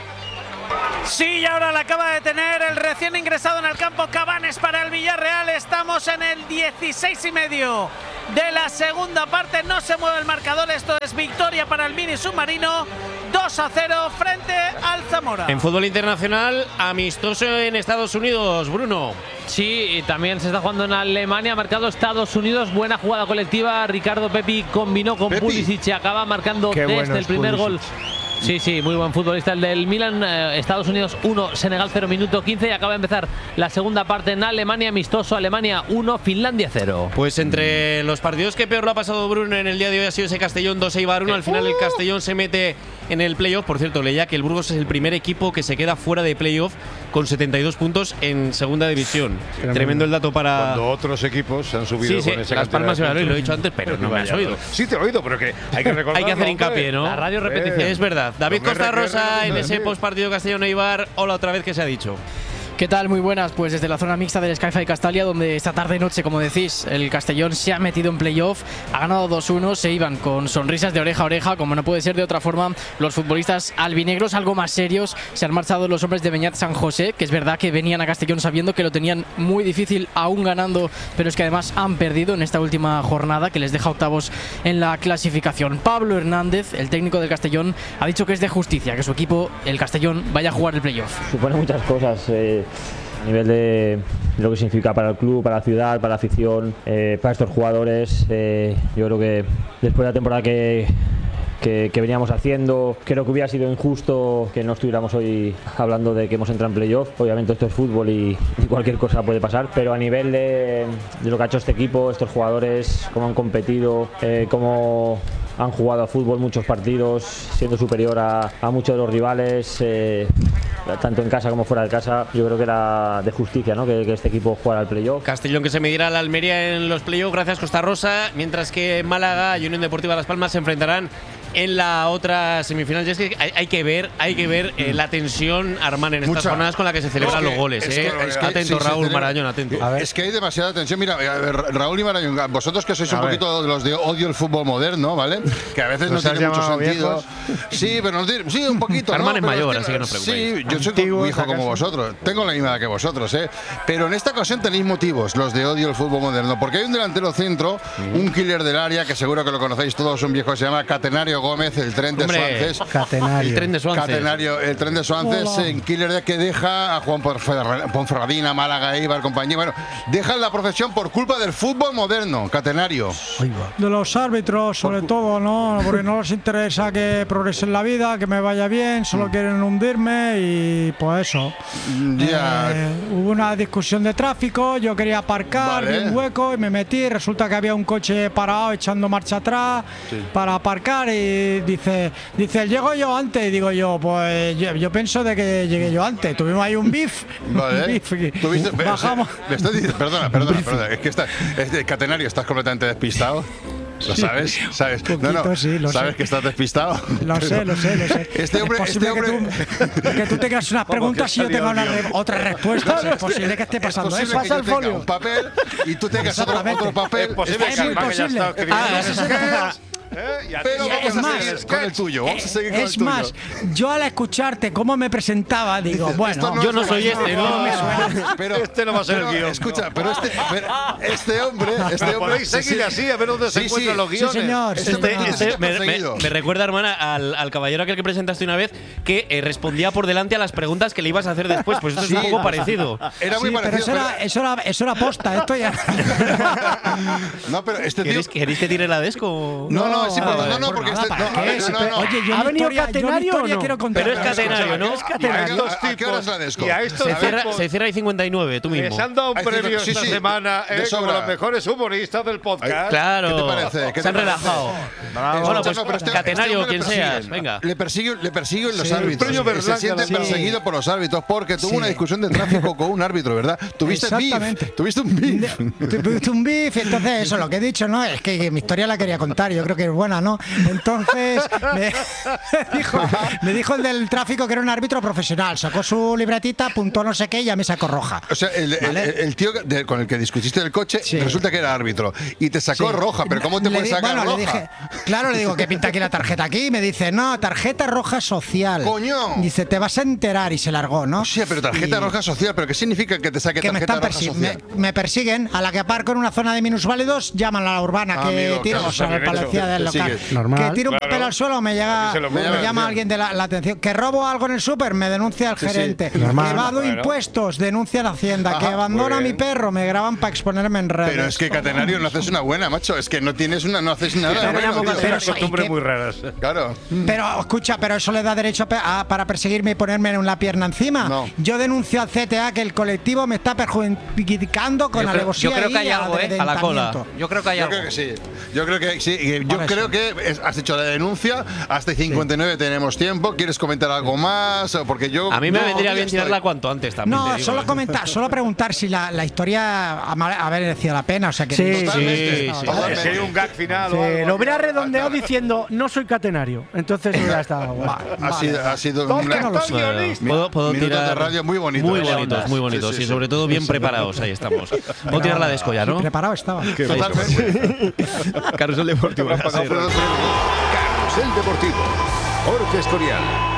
Speaker 8: Sí, y ahora la acaba de tener el recién ingresado en el campo Cabanes para el Villarreal. Estamos en el dieciséis y medio de la segunda parte. No se mueve el marcador. Esto es victoria para el Mini Submarino. dos a cero frente al Zamora.
Speaker 3: En fútbol internacional, amistoso en Estados Unidos, Bruno.
Speaker 10: Sí, y también se está jugando en Alemania, ha marcado Estados Unidos, buena jugada colectiva, Ricardo Pepi combinó con
Speaker 11: Pepi.
Speaker 10: Pulisic y acaba marcando
Speaker 1: Qué
Speaker 10: desde
Speaker 1: bueno
Speaker 10: el
Speaker 1: es
Speaker 10: primer
Speaker 1: Pulisic.
Speaker 10: gol. Sí, sí, muy buen futbolista el del Milan. eh, Estados Unidos uno, Senegal cero, minuto quince y acaba de empezar la segunda parte en Alemania, amistoso, Alemania uno, Finlandia cero.
Speaker 3: Pues entre los partidos que peor lo ha pasado Bruno en el día de hoy ha sido ese Castellón dos Eibar uno. Al final el Castellón se mete en el playoff. Por cierto, leía que el Burgos es el primer equipo que se queda fuera de playoff con setenta y dos puntos en segunda división. Tremendo, Tremendo el dato para…
Speaker 11: Cuando otros equipos se han subido
Speaker 3: Sí, sí,
Speaker 11: con ese
Speaker 3: Las
Speaker 11: cantidad
Speaker 3: Palmas
Speaker 11: de
Speaker 3: y Valladolid, lo he
Speaker 11: puntos.
Speaker 3: dicho antes, pero no me has oído.
Speaker 11: Sí te he oído, pero que hay que recordar.
Speaker 3: Hay que hacer hincapié, ¿no?
Speaker 10: La radio repetición.
Speaker 3: Es verdad. David
Speaker 11: Lo que
Speaker 3: Costa
Speaker 11: requiere
Speaker 3: Rosa en
Speaker 11: de
Speaker 3: ese
Speaker 11: mí.
Speaker 3: postpartido Castellón-Eibar. Hola otra vez, ¿qué se ha dicho?
Speaker 12: ¿Qué tal? Muy buenas. Pues desde la zona mixta del Skyfi Castalia, donde esta tarde-noche, como decís, el Castellón se ha metido en playoff, ha ganado dos uno, se iban con sonrisas de oreja a oreja, como no puede ser de otra forma. Los futbolistas albinegros, algo más serios, se han marchado los hombres de Beñat San José, que es verdad que venían a Castellón sabiendo que lo tenían muy difícil, aún ganando, pero es que además han perdido en esta última jornada, que les deja octavos en la clasificación. Pablo Hernández, el técnico del Castellón, ha dicho que es de justicia que su equipo, el Castellón, vaya a jugar el playoff.
Speaker 13: Supone muchas cosas. Eh, a nivel de lo que significa para el club, para la ciudad, para la afición, eh, para estos jugadores. Eh, yo creo que después de la temporada que, que, que veníamos haciendo, creo que hubiera sido injusto que no estuviéramos hoy hablando de que hemos entrado en playoff. Obviamente esto es fútbol y, y cualquier cosa puede pasar, pero a nivel de, de lo que ha hecho este equipo, estos jugadores, cómo han competido, eh, cómo han jugado a fútbol muchos partidos, siendo superior a, a muchos de los rivales, eh, tanto en casa como fuera de casa. Yo creo que era de justicia, ¿no?, que, que este equipo jugara al playoff.
Speaker 3: Castellón que se medirá a la Almería en los playoffs, gracias Costa Rosa, mientras que Málaga y Unión Deportiva Las Palmas se enfrentarán en la otra semifinal. Y es que hay, hay que ver, hay que ver eh, la tensión, Armán, en estas
Speaker 11: Mucha.
Speaker 3: jornadas con la que se celebran
Speaker 11: Es que-
Speaker 3: los goles.
Speaker 11: es
Speaker 3: eh.
Speaker 11: que- es que-
Speaker 3: atento,
Speaker 11: sí, sí,
Speaker 3: Raúl
Speaker 11: tenemos-
Speaker 3: Marañón, atento.
Speaker 11: Es que hay demasiada tensión. Mira, a ver, Raúl y Marañón, vosotros que sois
Speaker 1: A
Speaker 11: un
Speaker 1: ver.
Speaker 11: poquito de los de odio el fútbol moderno, ¿vale? Que a veces no
Speaker 1: ¿Nos has
Speaker 11: tiene mucho
Speaker 1: llamado
Speaker 11: sentido.
Speaker 1: viejos?
Speaker 11: Sí, pero no tiene- sí, un poquito.
Speaker 3: Armán
Speaker 11: ¿no?
Speaker 3: es
Speaker 11: Pero
Speaker 3: mayor,
Speaker 11: tiene-
Speaker 3: así que no os preocupéis.
Speaker 11: Sí, yo soy
Speaker 1: ¿Antiguos,
Speaker 11: un hijo como
Speaker 1: acaso?
Speaker 11: vosotros. Tengo la misma edad que vosotros, ¿eh? Pero en esta ocasión tenéis motivos, los de odio el fútbol moderno. Porque hay un delantero centro, un killer del área, que seguro que lo conocéis todos, un viejo que se llama Catenario Gómez, el tren de
Speaker 3: Hombre,
Speaker 11: Suances.
Speaker 6: Catenario.
Speaker 3: El tren de Suances.
Speaker 11: Catenario, el tren de Suances,
Speaker 6: Hola.
Speaker 11: en killer de que deja a Juan Ponferra- Ponferradina, Málaga, Eibar, compañía. Bueno, dejan la profesión por culpa del fútbol moderno, Catenario.
Speaker 14: De los árbitros, sobre todo, ¿no? Porque no les interesa que progrese en la vida, que me vaya bien, solo quieren hundirme y pues eso.
Speaker 11: Ya.
Speaker 14: Eh, hubo una discusión de tráfico, yo quería aparcar,
Speaker 11: Vale.
Speaker 14: vi un hueco y me metí. Resulta que había un coche parado echando marcha atrás para aparcar y y dice, dice, llego yo antes. Y digo yo, pues yo, yo pienso de que llegué yo antes. Tuvimos ahí un beef.
Speaker 11: Vale.
Speaker 14: Un beef y
Speaker 11: ¿Tuviste-
Speaker 14: bajamos.
Speaker 11: Me estoy diciendo- perdona, perdona, perdona. Es que está, es- Catenario, estás completamente despistado. ¿Lo
Speaker 14: Sí.
Speaker 11: sabes? ¿Sabes?
Speaker 14: Poquito,
Speaker 11: no, no.
Speaker 14: sí, lo
Speaker 11: ¿Sabes
Speaker 14: sé.
Speaker 11: que estás despistado?
Speaker 14: Lo sé, lo sé, lo sé.
Speaker 11: Este hombre,
Speaker 14: es posible
Speaker 11: este hombre.
Speaker 14: que, tú, que tú tengas unas preguntas y yo tenga una re- otra respuesta. Es posible que esté pasando
Speaker 11: Es
Speaker 14: eso.
Speaker 11: posible que yo tenga un papel y tú tengas otro,
Speaker 14: Exactamente.
Speaker 11: otro papel.
Speaker 14: Es posible
Speaker 11: Es
Speaker 14: que
Speaker 11: muy
Speaker 14: Alma que ya
Speaker 11: posible.
Speaker 14: está escribiendo.
Speaker 11: Ah,
Speaker 14: Eso
Speaker 11: eso
Speaker 14: es
Speaker 11: es-
Speaker 14: verdad.
Speaker 11: Pero
Speaker 14: Y
Speaker 11: vamos
Speaker 14: es
Speaker 11: a
Speaker 14: más,
Speaker 11: seguir con el tuyo. Vamos a seguir con
Speaker 14: Es
Speaker 11: el tuyo.
Speaker 14: más, yo al escucharte cómo me presentaba, digo,
Speaker 11: Dices,
Speaker 14: bueno,
Speaker 11: esto no Yo es no soy verdad. este, ¿no?
Speaker 14: me suena.
Speaker 11: Pero,
Speaker 15: Este no va a ser
Speaker 11: pero,
Speaker 15: el guión.
Speaker 11: Escucha, pero este, pero este hombre, este
Speaker 15: Pero
Speaker 11: hombre.
Speaker 15: podéis seguir así, a ver dónde se encuentran los guiones.
Speaker 14: Sí, señor.
Speaker 11: Este
Speaker 14: sí,
Speaker 11: hombre
Speaker 14: señor.
Speaker 11: necesita
Speaker 3: Me, me-
Speaker 11: perseguido.
Speaker 3: me recuerda, hermana, al, al caballero aquel que presentaste una vez que eh, respondía por delante a las preguntas que le ibas a hacer después. Pues esto es un
Speaker 11: Sí.
Speaker 3: poco parecido.
Speaker 11: Era muy
Speaker 14: Sí, pero
Speaker 11: parecido.
Speaker 14: eso era, eso era, eso era posta, esto ya.
Speaker 11: No, pero este tío.
Speaker 3: ¿Queréis, ¿Queréis que tire la desco?
Speaker 11: No, no, sí,
Speaker 3: Ah,
Speaker 11: por-
Speaker 3: vale.
Speaker 11: no, no, porque
Speaker 14: nada,
Speaker 11: este.
Speaker 14: ¿para
Speaker 11: No,
Speaker 14: qué?
Speaker 11: a ver,
Speaker 14: Sí,
Speaker 11: no,
Speaker 14: pero-
Speaker 11: no.
Speaker 14: Oye, yo
Speaker 6: ¿Ha
Speaker 14: mi
Speaker 6: venido
Speaker 14: historia, yo mi
Speaker 6: Catenario
Speaker 14: historia
Speaker 6: o no?
Speaker 14: quiero contar.
Speaker 3: Pero es Catenario, ¿no?
Speaker 15: Es Catenario.
Speaker 11: ¿A, a qué hora es la desco?
Speaker 15: Y a estos
Speaker 3: Se cierra,
Speaker 15: tipos
Speaker 3: se cierra ahí cincuenta y nueve, tú mismo.
Speaker 15: les han dado un
Speaker 11: Hay
Speaker 15: premio
Speaker 11: cinco- sí,
Speaker 15: esta
Speaker 11: sí,
Speaker 15: semana
Speaker 11: de
Speaker 15: eh, como
Speaker 11: sobra.
Speaker 15: los mejores humoristas del podcast.
Speaker 3: Claro.
Speaker 11: ¿Qué te parece? ¿Qué
Speaker 3: Se han
Speaker 11: te parece?
Speaker 3: relajado.
Speaker 11: Bravo.
Speaker 3: Bueno, pues
Speaker 11: No, pero este-
Speaker 3: Catenario,
Speaker 11: este
Speaker 3: quien
Speaker 11: hombre le
Speaker 3: seas,
Speaker 11: persiguen.
Speaker 3: venga.
Speaker 11: Le persiguen, le persiguen los
Speaker 14: Sí, el
Speaker 11: árbitros.
Speaker 15: premio Berlanga,
Speaker 11: Se siente
Speaker 15: sí.
Speaker 11: perseguido por los árbitros porque tuvo
Speaker 14: Sí.
Speaker 11: una discusión de tráfico con un árbitro, ¿verdad? Tuviste
Speaker 14: Exactamente.
Speaker 11: beef. Tuviste un beef.
Speaker 14: Tuviste un beef, entonces eso, lo que he dicho, ¿no? Es que mi historia la quería contar, yo creo que es buena, ¿no? Entonces me dijo, me dijo el del tráfico que era un árbitro profesional, sacó su libretita, apuntó no sé qué y ya me sacó roja.
Speaker 11: O sea, el, el-
Speaker 14: Vale.
Speaker 11: el- el tío de- con el que discutiste del coche
Speaker 14: Sí.
Speaker 11: resulta que era árbitro y te sacó
Speaker 14: Sí.
Speaker 11: roja, pero ¿cómo te
Speaker 14: Le
Speaker 11: puedes
Speaker 14: di-
Speaker 11: sacar
Speaker 14: bueno,
Speaker 11: roja?
Speaker 14: le dije, claro, le digo, ¿qué pinta aquí la tarjeta aquí? Y me dice, no, tarjeta roja social.
Speaker 11: ¡Coño!
Speaker 14: Dice, te vas a enterar y se largó, ¿no?
Speaker 11: O sea, pero tarjeta
Speaker 14: Y-
Speaker 11: roja social, ¿pero qué significa que te saque
Speaker 14: que me
Speaker 11: tarjeta
Speaker 14: están
Speaker 11: roja
Speaker 14: persi-
Speaker 11: social?
Speaker 14: me, me persiguen a la que aparco en una zona de minusválidos, llaman a la urbana
Speaker 11: Ah,
Speaker 14: que
Speaker 11: amigo,
Speaker 14: tira,
Speaker 11: claro,
Speaker 14: o sea,
Speaker 11: está
Speaker 14: la
Speaker 11: bien
Speaker 14: policía
Speaker 11: hecho.
Speaker 14: del
Speaker 11: Te
Speaker 14: local,
Speaker 11: sigues.
Speaker 6: Normal.
Speaker 14: que tira un
Speaker 15: Claro.
Speaker 14: papel al suelo, me llega,
Speaker 15: Que se lo
Speaker 14: me
Speaker 15: muevan,
Speaker 14: llama
Speaker 11: bien.
Speaker 14: alguien de la, la atención, que robo algo en el súper, me denuncia el
Speaker 11: Sí, sí.
Speaker 14: gerente,
Speaker 6: Normal.
Speaker 14: que evado
Speaker 15: Bueno.
Speaker 14: impuestos, denuncia la hacienda, que
Speaker 11: Ajá,
Speaker 14: abandono a
Speaker 15: muy
Speaker 14: mi
Speaker 15: bien.
Speaker 14: perro, me graban para exponerme en redes.
Speaker 11: Pero es que Catenario no haces una buena, macho. Es que no tienes una, no haces nada.
Speaker 14: Pero
Speaker 11: bueno,
Speaker 14: ya,
Speaker 11: tío.
Speaker 14: pero-
Speaker 15: Unas costumbres
Speaker 14: ¿y qué?
Speaker 15: muy raras.
Speaker 11: Claro.
Speaker 14: Pero escucha, pero eso le da derecho a pe- a- para perseguirme y ponerme en la pierna encima.
Speaker 11: No.
Speaker 14: Yo denuncio al C T A que el colectivo me está perjudicando con
Speaker 5: Yo creo,
Speaker 14: alevosía
Speaker 5: yo creo
Speaker 14: y
Speaker 5: que hay algo, ¿eh?
Speaker 14: amedrentamiento.
Speaker 3: A la cola.
Speaker 5: Yo creo que hay
Speaker 11: Yo
Speaker 5: algo.
Speaker 11: creo que sí. Yo creo que sí. Y Yo
Speaker 14: Por
Speaker 11: creo
Speaker 14: eso.
Speaker 11: que es- has hecho la denuncia. Hasta cincuenta y nueve tenemos tiempo. ¿Quieres comentar algo más? O Porque yo.
Speaker 3: A mí me
Speaker 11: no,
Speaker 3: vendría
Speaker 11: ya
Speaker 3: bien
Speaker 11: estoy.
Speaker 3: tirarla cuanto antes también. te
Speaker 14: No,
Speaker 3: digo,
Speaker 14: solo
Speaker 3: ¿eh?
Speaker 14: comentar, solo preguntar si la, la historia ha ma- ha merecido la pena. O sea que
Speaker 6: Sí,
Speaker 11: Totalmente.
Speaker 3: Sí, sí.
Speaker 11: Totalmente.
Speaker 15: Si hay un gag final
Speaker 6: Sí,
Speaker 15: o algo.
Speaker 6: lo hubiera redondeado diciendo no soy catenario. Entonces hubiera estado guay.
Speaker 11: Ha sido, ha sido
Speaker 15: ¿Dónde
Speaker 11: una-
Speaker 15: está el guionista?
Speaker 3: Puedo, puedo
Speaker 11: Minutos
Speaker 3: tirar
Speaker 11: de radio muy bonitos.
Speaker 3: Muy
Speaker 11: Sí,
Speaker 3: bonitos, muy bonitos.
Speaker 11: sí, sí,
Speaker 3: y
Speaker 11: sí.
Speaker 3: sobre todo bien preparados. Ahí estamos. Puedo tirar la de Escoya, ¿no?
Speaker 14: preparado estaba.
Speaker 11: Totalmente.
Speaker 3: Carrusel Deportivo.
Speaker 15: Carrusel Deportivo. Jorge Escorial.